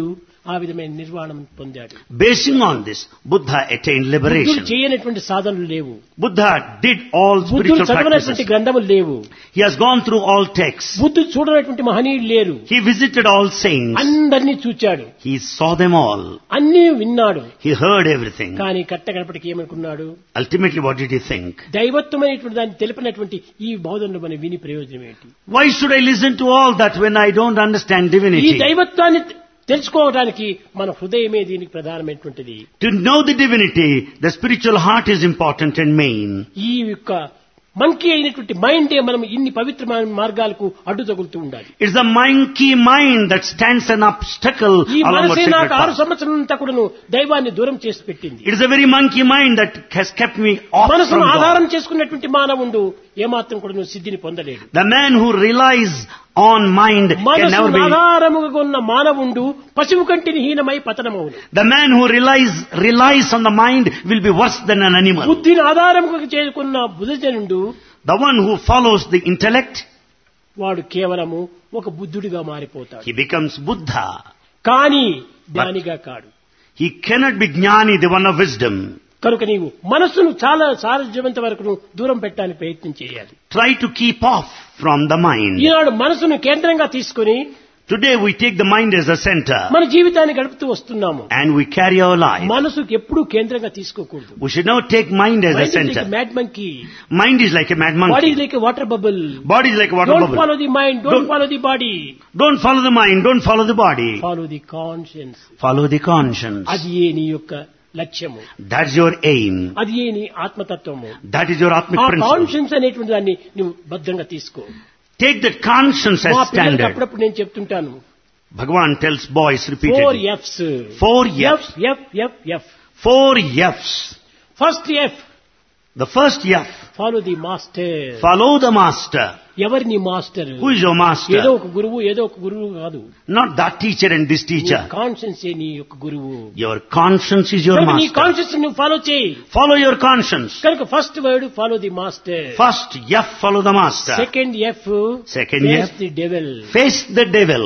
ఆ విధమైన నిర్వాణం పొందాడు. Basing on this, Buddha attained బుద్ధుడు liberation. చేయనటువంటి సాధనలు లేవు. Buddha did all బుద్ధుడు spiritual చదవనటువంటి practices. గ్రంథములు లేవు. He has gone through all texts. బుద్ధుడు చూడనటువంటి మహనీయులు లేరు. He visited all saints. అందరినీ చూచాడు, He saw them all. అన్నీ విన్నాడు. He heard everything. కానీ కట్టగడపటికి ఏమనుకున్నాడు? Ultimately, what did he think? దైవత్వమైనటువంటి దాన్ని తెలిపినటువంటి ఈ బోధనలు మనం విని ప్రయోజనం ఏంటి? Why should I listen to all that when I don't understand ఈ divinity? దైవత్వాన్ని తెలుసుకోవడానికి మన హృదయమే దీనికి ప్రధానమైనటువంటిది. To know the divinity, the spiritual heart is important and main. ఈ యొక్క మంకీ అయినటువంటి మైండే మనం ఇన్ని పవిత్రమైన మార్గాలకు అడ్డు తగులుతూ ఉండాలి. It's the monkey mind that stands an obstacle ఈ along our మనసే sacred నాకు ఆరు path. సంవత్సరాలంతా కూడాను దైవాన్ని దూరం చేసి పెట్టింది. It is the very monkey mind that has kept me off మనసును from ఆధారం God. చేసుకున్నటువంటి మానవుడు ఏమాత్రం కూడాను సిద్ధిని పొందలేడు. The man who relies on mind can never మనసును be. ఆధారముగా ఉన్న మానవుడు పశువు కంటిని హీనమై పతనమవును. The man who relies relies on the mind will be worse than an animal. బుద్ధిని ఆధారముగా చేసుకున్న బుద్ధజనుడు The one who follows the intellect, వాడు కేవలము ఒక బుద్ధుడిగా మారిపోతాడు. he becomes Buddha. కానీ జ్ఞానిగా కాడు. He cannot be Jnani, the one of wisdom. కనుక నీవు మనస్సును చాలా సాధ్యమంత వరకు దూరం పెట్టడానికి ప్రయత్నం చేయాలి. Try to keep off from the mind. ఈనాడు మనసును కేంద్రంగా తీసుకుని Today we take the mind as a center మన జీవితాన్ని గడుపుతూ వస్తున్నాము. and we carry our life. మనసుకు ఎప్పుడూ కేంద్రంగా తీసుకోకూడదు. We should not take mind as a center. Mad monkey, Mind is like a mad body monkey. Like water bubble. Body is like a water don't bubble. Follow the mind, don't Don't- follow the body, Don't follow the mind, don't follow the body. Follow the conscience. Follow the conscience. అది ఏ నీ యొక్క లక్ష్యము, That's your aim. అది ఏ నీ ఆత్మతత్వము. That is your atmic ఆ principle. Conscience అనేటువంటి దాన్ని నువ్వు భద్రంగా తీసుకో. Take that conscience మా as పిల్లలకు standard. అప్పుడప్పుడు నేను చెప్తుంటాను, Bhagavan tells boys four repeatedly. ఎఫ్స్. Four F F's. F F F. Four F's. First F, The first F. Follow the master. Follow the master. ఎవరి నీ మాస్టర్? Who is your ఏదో master? ఒక గురువు, ఏదో ఒక గురువు కాదు. Not that teacher and this teacher. Conscience ఏ నీ యొక్క గురువు. Your conscience is your కనుక నీ master. కాన్షియన్స్ నువ్వు ఫాలో చేయి. Follow your conscience. కనుక first word follow the master. First F, follow the master. Second F, Second F. The devil. Face the devil.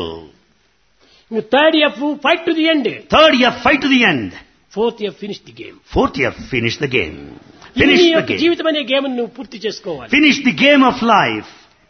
Third F, fight to the end. Third F, fight to the end. Fourth F, finish the game. Fourth F, finish the game. నీ Finish the యొక్క game. జీవితం అనే game నువ్వు పూర్తి చేసుకోవాలి. Finish the game of life.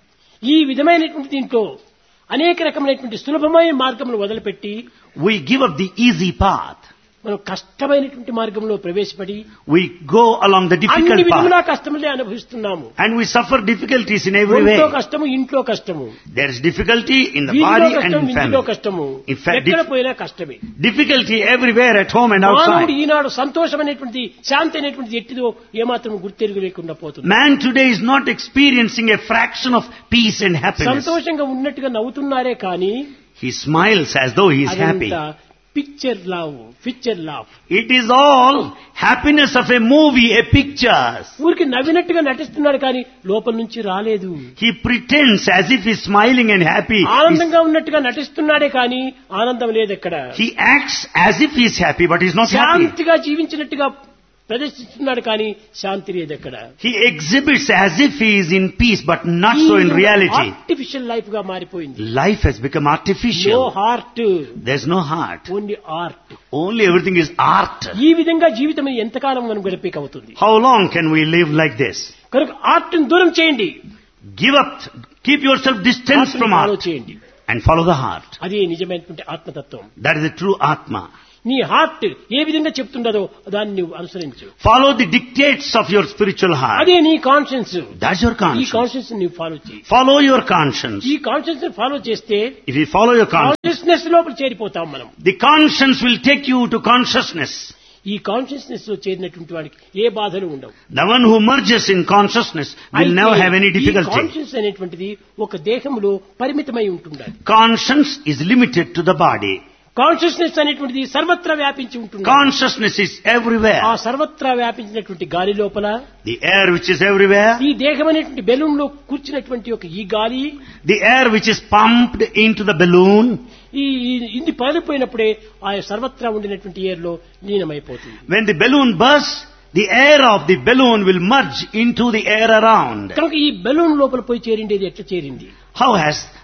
ఈ విధమైనటువంటి దీంట్లో అనేక రకమైనటువంటి సులభమైన మార్గములు వదిలిపెట్టి We give up the easy path. మనం కష్టమైనటువంటి మార్గంలో ప్రవేశపడి We go along the అన్ని difficult విధములా path. కష్టములే అనుభవిస్తున్నాము. And we suffer difficulties in every ఒంట్లో way. కష్టము, ఇంట్లో కష్టము, There is difficulty in the వీధిలో body and కష్టం, in ఇంటిలో family. కష్టము, In fact, ఎక్కడ dif- పోయినా కష్టమే. difficulty everywhere at home and మానవుడు outside. ఈనాడు సంతోషం అనేటువంటి, శాంతి అనేటువంటి ఎట్టిదో ఏమాత్రం గుర్తెరుగు లేకుండా పోతుంది. Man today is not experiencing a fraction of peace and happiness. సంతోషంగా ఉన్నట్టుగా నవ్వుతున్నారే కానీ He smiles as though he is happy. అదంతా పిక్చర్ లావ్, పిక్చర్ లావ్. It is all happiness of a movie, a picture. ఊరికి నవ్వినట్టుగా నటిస్తున్నాడు కానీ లోపల నుంచి రాలేదు. He pretends as if he is smiling and happy. He's- ఆనందంగా ఉన్నట్టుగా నటిస్తున్నాడే కానీ ఆనందం లేదు ఎక్కడ. He acts as if he is happy, but he is not happy. శాంతిగా జీవించినట్టుగా ప్రదర్శిస్తున్నాడు కానీ శాంతి లేదు ఎక్కడ. He exhibits as if he is in peace, but not so in reality. Artificial life గా మారిపోయింది. Life has become no artificial. Heart, There's no heart. Only art. Only everything is art. ఈ విధంగా జీవితం ఎంతకాలం మనం గడిపేక అవుతుంది. How long can we live like this? కనుక art ని దూరం చేయండి, Give up, keep yourself distant from follow art చేయండి. and follow the heart. అది నిజమైనటువంటి ఆత్మతత్వం. That is the true Atma. నీ హార్ట్ ఏ విధంగా చెప్తుండదో దాన్ని నువ్వు అనుసరించు. Follow the dictates of your spiritual heart. అదే నీ కాన్షియన్స్. That's your ఈ conscience. కాన్షియన్స్ నువ్వు ఫాలో చేయి. Follow your conscience. ఈ కాన్షియన్స్ ఫాలో చేస్తే If you follow your conscience, consciousness లోపల చేరిపోతాం మనం. the conscience will take you to consciousness. ఈ కాన్షియస్నెస్ లో చేరినటువంటి వాడికి ఏ బాధలు ఉండవు. The one who merges in consciousness will never have any difficulty. Conscience అనేటువంటిది ఒక దేహంలో పరిమితమై ఉంటుండాలి. Conscience is limited to the body. Consciousness అనేటువంటిది సర్వత్రా వ్యాపించి ఉంటుంది. Consciousness is everywhere. ఆ సర్వత్రా వ్యాపించినటువంటి గాలి లోపల The air which is everywhere, ఈ దేహం అనేటువంటి బెలూన్ లో కూర్చున్నటువంటి ఒక ఈ గాలి, the air which is pumped into the balloon, ఈ ఈ- ఇది పగిలిపోయినప్పుడే ఆ సర్వత్రా ఉండినటువంటి ఎయిర్ లో లీనమైపోతుంది. when the balloon bursts, the air of the balloon will merge into the air around. కనుక ఈ బెలూన్ లోపల పోయి చేరిండేది ఎట్లా చేరింది? How has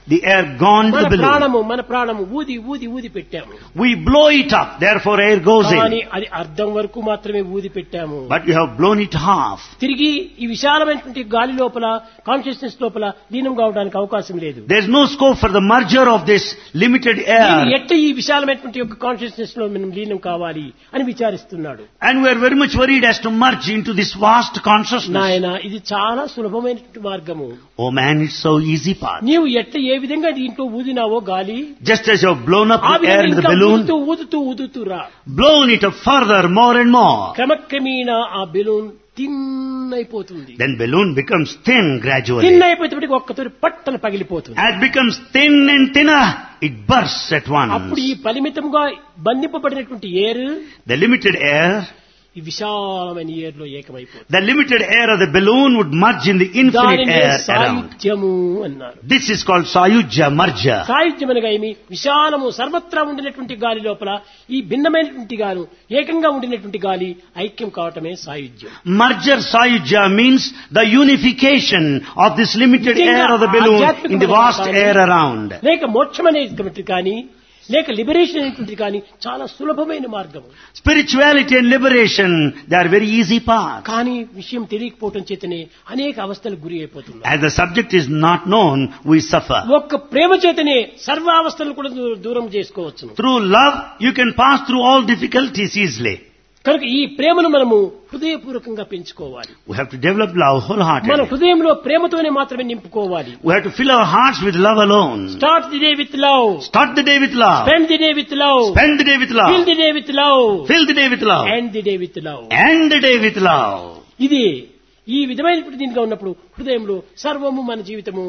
the air gone to మన the balloon. ప్రాణము మన ప్రాణము ఊది ఊది ఊది పెట్టాము. We blow it up, therefore air goes కానీ in. అది అర్ధం వరకు మాత్రమే ఊది పెట్టాము. But you have blown it half. తిరిగి ఈ విశాలమైనటువంటి గాలి లోపల కాన్షియస్నెస్ లోపల లీనం కావడానికి అవకాశం లేదు. There's no scope for the merger of this limited నేను air. ఎట్ట ఈ విశాలమైనటువంటి యొక్క కాన్షియస్నెస్ లో మనం లీనం కావాలి అని విచారిస్తున్నాడు. And we are very much worried as to merge into this vast consciousness. నాయన ఇది చాలా సులభమైనటువంటి మార్గము. Oh man, it's so easy path. నీవు ఎట్ట ఏ విధంగా దీంట్లో ఊదినావో గాలి Just as you have blown up ఆ the air విధంగా into the ఇంకా balloon, ఊదుతూ ఊదుతూ ఊదుతూ రా. blown it up further, more and more. క్రమక్రమేణా ఆ బెలూన్ థిన్ అయిపోతుంది. Then balloon becomes thin gradually. Thin అయిపోయేటప్పటికి ఒక్కతోటి పట్టన పగిలిపోతుంది. As it becomes thin and thinner, it bursts at అప్పుడు once. ఈ పరిమితంగా బంధింపబడినటువంటి ఎయిర్ The limited air, ఈ విశాలమైన ఎయిర్ లో ఏకమైపోతుంది. the limited air of the balloon would merge in the infinite దానినే air around. సాయుధ్యము అన్నారు. This is called Sayujya, merger. సాయుధ్యం అనగా ఏమి? విశాలము సర్వత్రా ఉండినటువంటి గాలి లోపల ఈ భిన్నమైనటువంటి గాను ఏకంగా ఉండినటువంటి గాలి ఐక్యం కావటమే సాయుధ్యం. Merger Sayujya means the unification of this limited నిజంగా air of the balloon in the vast ఆధ్యాత్మికమైన air around. లేక మోక్షం అనేటువంటిది కానీ లేక లిబరేషన్ అనేటువంటిది కానీ చాలా సులభమైన మార్గం. Spirituality and liberation, they are very easy paths. కానీ విషయం తెలియకపోవటం చేతనే అనేక అవస్థలకు గురి అయిపోతున్నారు. As the subject is not known, we suffer. ఒక్క ప్రేమ చేతనే సర్వ అవస్థలను కూడా దూ- దూరం చేసుకోవచ్చు. Through love, you can pass through all difficulties easily. కనుక ఈ ప్రేమను మనము హృదయపూర్వకంగా పెంచుకోవాలి. We have to develop love మన wholeheartedly. హృదయంలో ప్రేమతోనే మాత్రమే నింపుకోవాలి. We have to fill our hearts with love alone. Start the day with love, Start the day with love. Spend the day with love, Spend the day with fill love. The day with love, Fill the day with love. End the day with love. End the day with love. ఇది ఈ విధమైనటువంటి దీనిగా ఉన్నప్పుడు హృదయంలో సర్వము మన జీవితము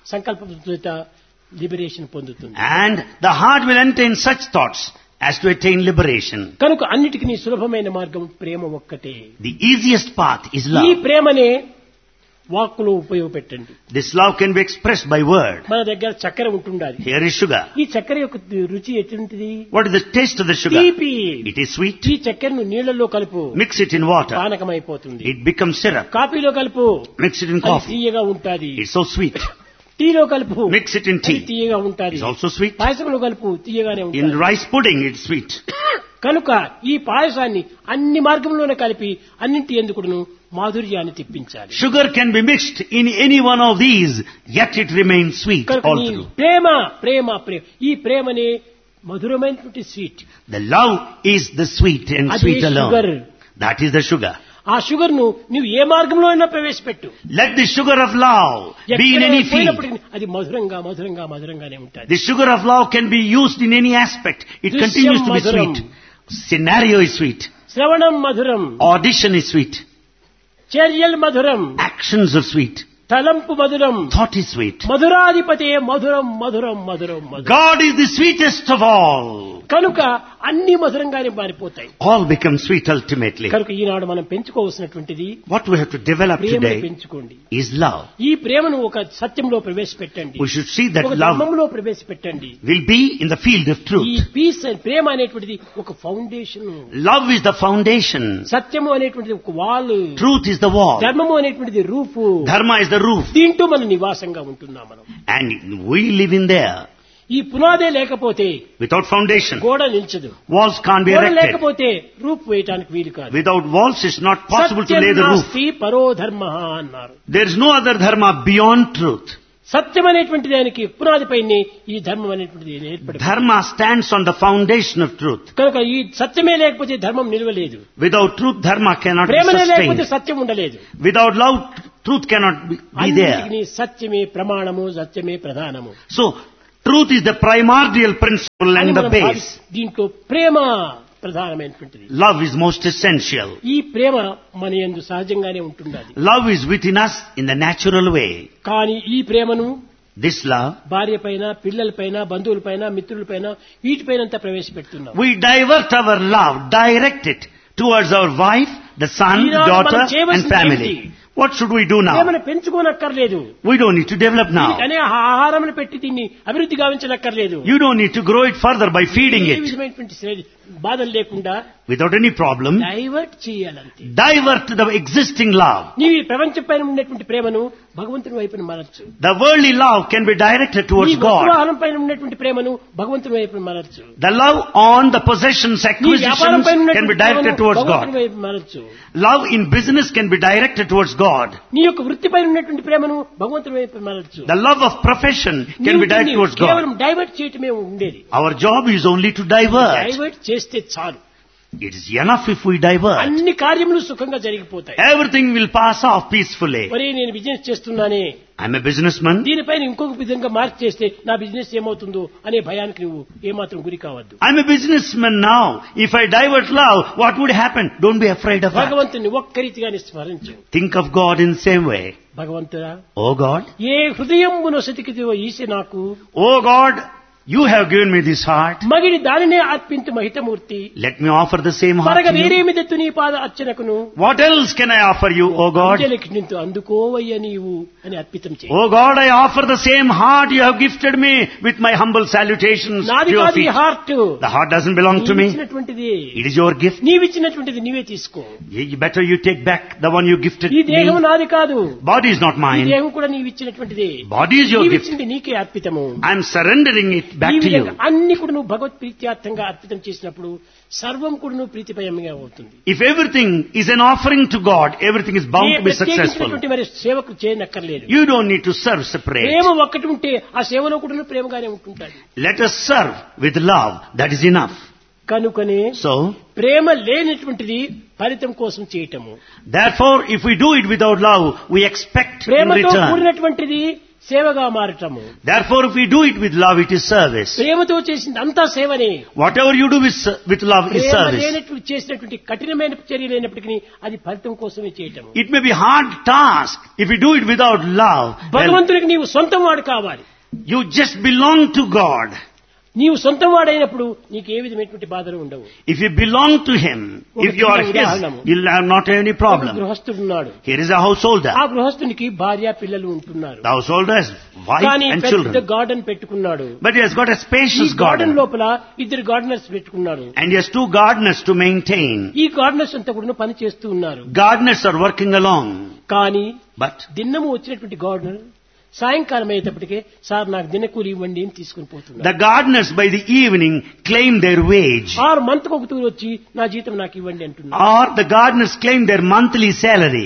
సంకల్ప లిబరేషన్ పొందుతుంది. And the heart will entertain such thoughts as to attain liberation. కనుక అన్నిటికీ సులభమైన మార్గం ప్రేమ ఒక్కటే. The easiest path is ఈ love. ప్రేమనే వాక్కులో ఉపయోగపెట్టండి. This love can be expressed by word. మన దగ్గర చక్కెర ఉంటుండాలి. Here is sugar. ఈ చక్కెర యొక్క రుచి ఎటువంటిది? What is the taste of the sugar? తీపి. It is sweet. ఈ చక్కెరను నీళ్లలో కలుపు, Mix it in water. పానకమైపోతుంది. It becomes syrup. కాఫీలో కలుపు, Mix it in అది coffee. తీయగా ఉంటాది. It's so sweet. టీలో కలుపు, Mix it in అది tea. తీయగా ఉంటాది. It's also sweet. పాయసంలో కలుపు, తీయగానే In ఉంటుంది. rice pudding, it's sweet. కనుక ఈ పాయసాన్ని అన్ని మార్గంలోనే కలిపి అన్నింటి ఎందుకును మాధుర్యాన్ని తెప్పించాలి. Sugar can be mixed in any one of these, yet it remains sweet కనుక all ఈ through. ప్రేమ ప్రేమ ప్రేమ ఈ ప్రేమనే మధురమైనటువంటి sweet. The love is the sweet and అదే sweet sugar. alone. That is the sugar. ఆ షుగర్ ను నువ్వు ఏ మార్గంలో అయినా ప్రవేశపెట్టు. Let the sugar of love be in any field. పోయినప్పటికీ అది మధురంగా మధురంగా మధురంగానే ఉంటుంది. The sugar of love can be used in any aspect. It Drishyam continues to be madhuram. sweet. Scenario is sweet. శ్రవణం మధురం, Audition is sweet. చర్యల్ మధురం, Actions are sweet. తలంపు మధురం, Thought is sweet. మధురాధిపతే మధురం మధురం మధురం మధురం. God is the sweetest of all. కనుక అన్ని మధురంగానే మారిపోతాయి. All become sweet ultimately. కనుక ఈనాడు మనం పెంచుకోవాల్సినటువంటిది What we have to develop ప్రేమను today పెంచుకోండి. is love. ఈ ప్రేమను ఒక సత్యంలో ప్రవేశపెట్టండి. We should see that ఒక love ధర్మంలో ప్రవేశపెట్టండి. will be in the field of ఈ truth. పీస్ ప్రేమ అనేటువంటిది ఒక foundation, Love is the foundation. సత్యము అనేటువంటిది ఒక wall, Truth is the wall. ధర్మము అనేటువంటిది roof. Dharma is the roof. దీంట్లో మన నివాసంగా ఉంటున్నాం మనం. And we live in there. ఈ పునాదే లేకపోతే Without foundation, గోడ నిల్చదు. walls can't be గోడ erected. లేకపోతే రూప్ వేయటానికి వీలు కాదు. Without walls, it's not possible to Satyam lay the roof. నాస్తి పరో ధర్మ అన్నారు. There is no other dharma beyond truth. సత్యం అనేటువంటి దానికి పునాదిపైనే ఈ ధర్మం అనేటువంటిది ఏర్పడింది. Dharma stands on the foundation of truth. కనుక ఈ సత్యమే లేకపోతే ధర్మం నిలవలేదు. Without truth, dharma cannot be ప్రేమనే లేకపోతే sustained. సత్యం ఉండలేదు. Without love, truth cannot be, be there. అన్నిటికీ సత్యమే ప్రమాణము, సత్యమే ప్రధానము. So, truth is the primordial principle అని and the మనం base. భావి- దీంట్లో ప్రేమ ప్రధానమైనటువంటిది. Love is most essential. ఈ ప్రేమ మన యందు సహజంగానే ఉంటున్నది. Love is within us in the natural way. కానీ ఈ ప్రేమను This love, భార్య పైన, పిల్లల పైన, బంధువుల పైన, మిత్రుల పైన, వీటిపైన అంతా ప్రవేశపెడుతున్నాం. we divert our love, direct it towards our wife, the son, the Eenadu daughter మనం చేయవలసింది and family. ఏంటి? What should we do now? ప్రేమను పెంచుకోనక్కర్లేదు. We don't need to develop now. అనే ఆహారం పెట్టి దీన్ని అభివృద్ధి గావించనక్కర్లేదు. You don't need to grow it further by feeding A it. విధమైనటువంటి శ్రేణి- బాధలు లేకుండా without any problem, divert చేయాలంతే. divert the existing love. నీవు ఈ ప్రపంచం పైన ఉన్నటువంటి ప్రేమను భగవంతుని వైపున మరల్చు. The worldly love can be directed నీ towards God. వస్తువాహనం పైన ఉన్నటువంటి ప్రేమను భగవంతుని వైపున మరల్చు. The love on the possessions, నీ వ్యాపారం acquisitions పైన can be ఉన్నటువంటి directed ప్రేమను towards భగవంతుని God. వైపు మరల్చు. Love in business can be directed towards God. నీ యొక్క వృత్తి పైన ఉన్నటువంటి ప్రేమను భగవంతుని వైపు మరల్చు. The love of profession can నీవు be directed దీన్ని towards కేవలం God. డైవర్ట్ చేయటమే ఉండేది. Our job is only to divert. Divert చేస్తే చాలు, It is enough if we divert. అన్ని కార్యములు సుఖంగా జరిగిపోతాయి. Everything will pass off peacefully. మరి నేను బిజినెస్ చేస్తున్నానే, I'm a businessman. దీనిపైన ఇంకొక విధంగా మార్చి చేస్తే నా బిజినెస్ ఏమవుతుందో అనే భయానికి నువ్వు ఏమాత్రం గురి కావద్దు. I'm a businessman now. If I divert love, what would happen? Don't be afraid of that. భగవంతుని ఒక్క రీతిగానే స్మరించు. Think of God in the same way. భగవంతుడా, Oh God, ఏ హృదయమును సతికిదివో ఈసి నాకు, oh God, you have given me this heart. మగిడి దానినే అర్పింతు మహితమూర్తి. Let me offer the same heart పరగ to you. వేరేమి Dattu నీ పాద అర్చనకును, What else can I offer you, oh God? నింతు అందుకోవయ్య నీవు అని అర్పితం చేయి. Oh God, I offer the same heart you have gifted me with my humble salutations to నాది your కాదు ఈ feet. Heart, The heart doesn't belong to me. ఇచ్చినటువంటిది, It is your gift. నీవిచ్చినటువంటిది నీవే తీసుకో. You better you take back the one you gifted ఈ దేహం me. నాది కాదు, Body is not ఈ mine. దేహం కూడా నీవిచ్చినటువంటిది. Body is your gift. నీవిచ్చింది నీకే అర్పితము. I am surrendering it ఈ back to you. విధంగా అన్ని కూడా నువ్వు భగవత్ ప్రీత్యార్థంగా అర్పితం చేసినప్పుడు సర్వం కూడా నువ్వు ప్రీతిపయంగా అవుతుంది. If everything is an offering to God, everything is bound A to be successful. ప్రత్యేకించినటువంటి మరి సేవకు చేయనక్కర్లేదు. You don't need to serve separate. ప్రేమ ఒక్కటి ఉంటే ఆ సేవలో కూడా నువ్వు ప్రేమగానే ఉంటుంటాడు. Let us serve with love. That is enough. కనుకనే So, ప్రేమ లేనటువంటిది ఫలితం కోసం చేయటము. therefore, if we do it without love, we expect in ప్రేమతో return. కూడినటువంటిది సేవగా మారటము. Therefore, if we do it with love, it is service. ప్రేమతో చేసింది అంతా సేవనే. Whatever you do with, with love is Prema service. లేనటువంటి చేసినటువంటి కఠినమైన చర్య లేనప్పటికీ అది ఫలితం కోసమే చేయటము. It may be hard task. If you do it without love, well, భగవంతునికి నీవు సొంతం వాడు కావాలి. you just belong to God. నీవు సొంతం వాడైనప్పుడు నీకు ఏ విధమైనటువంటి బాధలు ఉండవు. If you belong to Him, if you are His, you'll have not have any problem. గృహస్థుడున్నాడు, Here is a householder. ఆ గృహస్థునికి భార్య పిల్లలు ఉంటున్నారు. The householder has wife కానీ and పెద్ద children. గార్డెన్ పెట్టుకున్నాడు. But he has got a ఈ spacious garden garden. లోపల ఇద్దరు గార్డెనర్స్ పెట్టుకున్నారు. And he has two gardeners to maintain. ఈ గార్డెనర్స్ అంతా కూడా పని చేస్తూ ఉన్నారు. Gardeners are working along. కానీ But దిన్నము వచ్చినటువంటి గార్డెనర్ సాయంకాలం అయ్యేటప్పటికే సార్ నాకు దినకూలి ఇవ్వండి అని తీసుకుని పోతున్నారు. the gardeners by the evening claim their wage. ఆరు మంత్ ఒక తూరు వచ్చి నా జీతం నాకు ఇవ్వండి అంటున్నారు. Or the gardeners claim their monthly salary.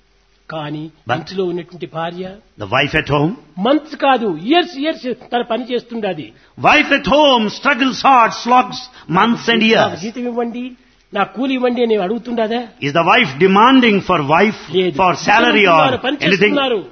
కానీ But- ఇంట్లో ఉన్నటువంటి భార్య The wife at home. Months కాదు ఇయర్స్ ఇయర్స్ తన పని చేస్తుండది. Wife at home struggles hard, slogs months and నాకు years. జీతం ఇవ్వండి, నా కూలి ఇవ్వండి అని అడుగుతుండదా? Is the wife demanding for wife, లేదు. for salary or పని anything? చేస్తున్నారు.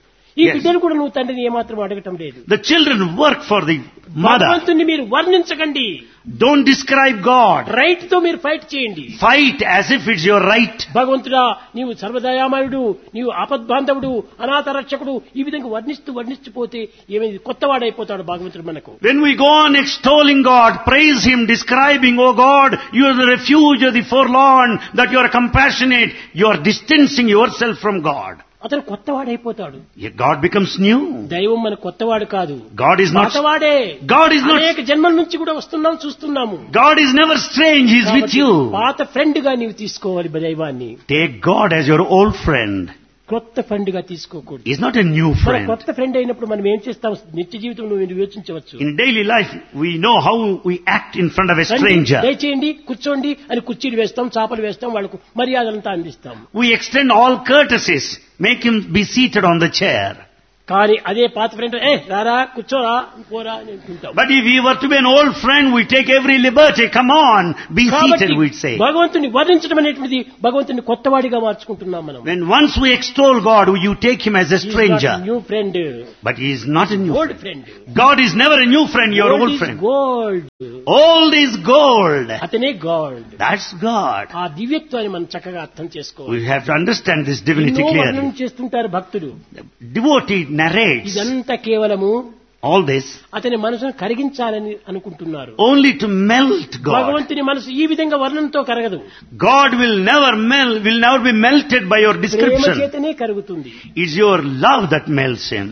ఈ Yes. బిడ్డను కూడా నువ్వు తండ్రిని ఏమాత్రం అడగటం లేదు. The children work for the mother. భగవంతుని మీరు వర్ణించకండి, Don't describe God. రైట్ తో మీరు ఫైట్ చేయండి. Fight as if it's your right. భగవంతుడా నీవు సర్వదయామయుడు, నీవు ఆపద్బాంధవుడు, అనాథ రక్షకుడు, ఈ విధంగా వర్ణిస్తూ వర్ణిస్తూ పోతే ఏమైంది, కొత్తవాడైపోతాడు భగవంతుడు మనకు. When we go on extolling God, praise Him, describing, oh God, you are the refuge of the forlorn, that you are compassionate, you are distancing yourself from God. అతను కొత్తవాడైపోతాడు. Yet God becomes new. దైవం మన కొత్తవాడు కాదు, God is not, పాతవాడే. God is not, అనేక జన్మల నుంచి కూడా వస్తున్నాం చూస్తున్నాము. God is never strange, He is with కాబట్టి you. పాత ఫ్రెండ్ గా నీవు తీసుకోవాలి దైవాన్ని. Take God as your old friend. కొత్త ఫ్రెండ్ గా తీసుకోకూడదు. He is not a new మన friend. కొత్త ఫ్రెండ్ అయినప్పుడు మనం ఏం చేస్తాం, నిత్య జీవితంలో మీరు యోచించవచ్చు. In daily life, we know how we act in front of a రండి, stranger. దయచేయండి, కూర్చోండి అని కుర్చీలు వేస్తాం, చాపలు వేస్తాం, వాళ్ళకు మర్యాదలంతా అందిస్తాం. We extend all courtesies, make him be seated on the chair. కానీ అదే పాత ఫ్రెండ్ ఏ రారా కూర్చోరా పోరా అని అంటుంటాం. But if we were to be an old friend, we take every liberty. Come on, be కాబట్టి seated, we'd say. భగవంతుని వర్ణించడం అనేటువంటిది భగవంతుని కొత్తవాడిగా మార్చుకుంటున్నాం మనం. When once we extol God, you take him as a stranger. New friend, But he is not a new old friend. Friend. God is never a new friend, your old friend. Gold, Old is gold. అతనే God. That's God. ఆ దివ్యత్వాన్ని మనం చక్కగా అర్థం చేసుకోవాలి. We have to understand this divinity ఎన్నో వర్ణన clearly. చేస్తుంటారు భక్తులు. Devotee narrates ఇదంతా కేవలము all this అతని మనసును కరిగించాలని అనుకుంటున్నారు. only to melt God. భగవంతుని మనసు ఈ విధంగా వర్ణంతో కరగదు. God will never melt, will never be melted by your Prema description. చేతనే కరుగుతుంది. It's your love that melts him.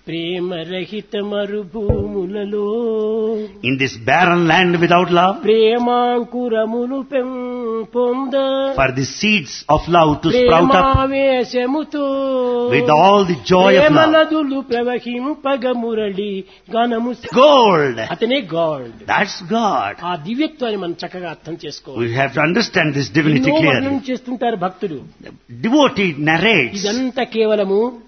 ప్రేమ రహిత మరుభూములలో In this barren land without love, ప్రేమాంకురములు పెంపొంద for the seeds of love to sprout up ప్రేమావేశముతో with all the joy of Prema love. నదులు ప్రవహింపగ Murali గణము Gold, అతనే God. that's God. ఆ దివ్యత్వాన్ని మనం చక్కగా అర్థం చేసుకోవాలి. We have to understand this divinity ఎన్నో వర్ణన clearly. చేస్తుంటారు భక్తులు. Devotee narrates ఇదంతా కేవలము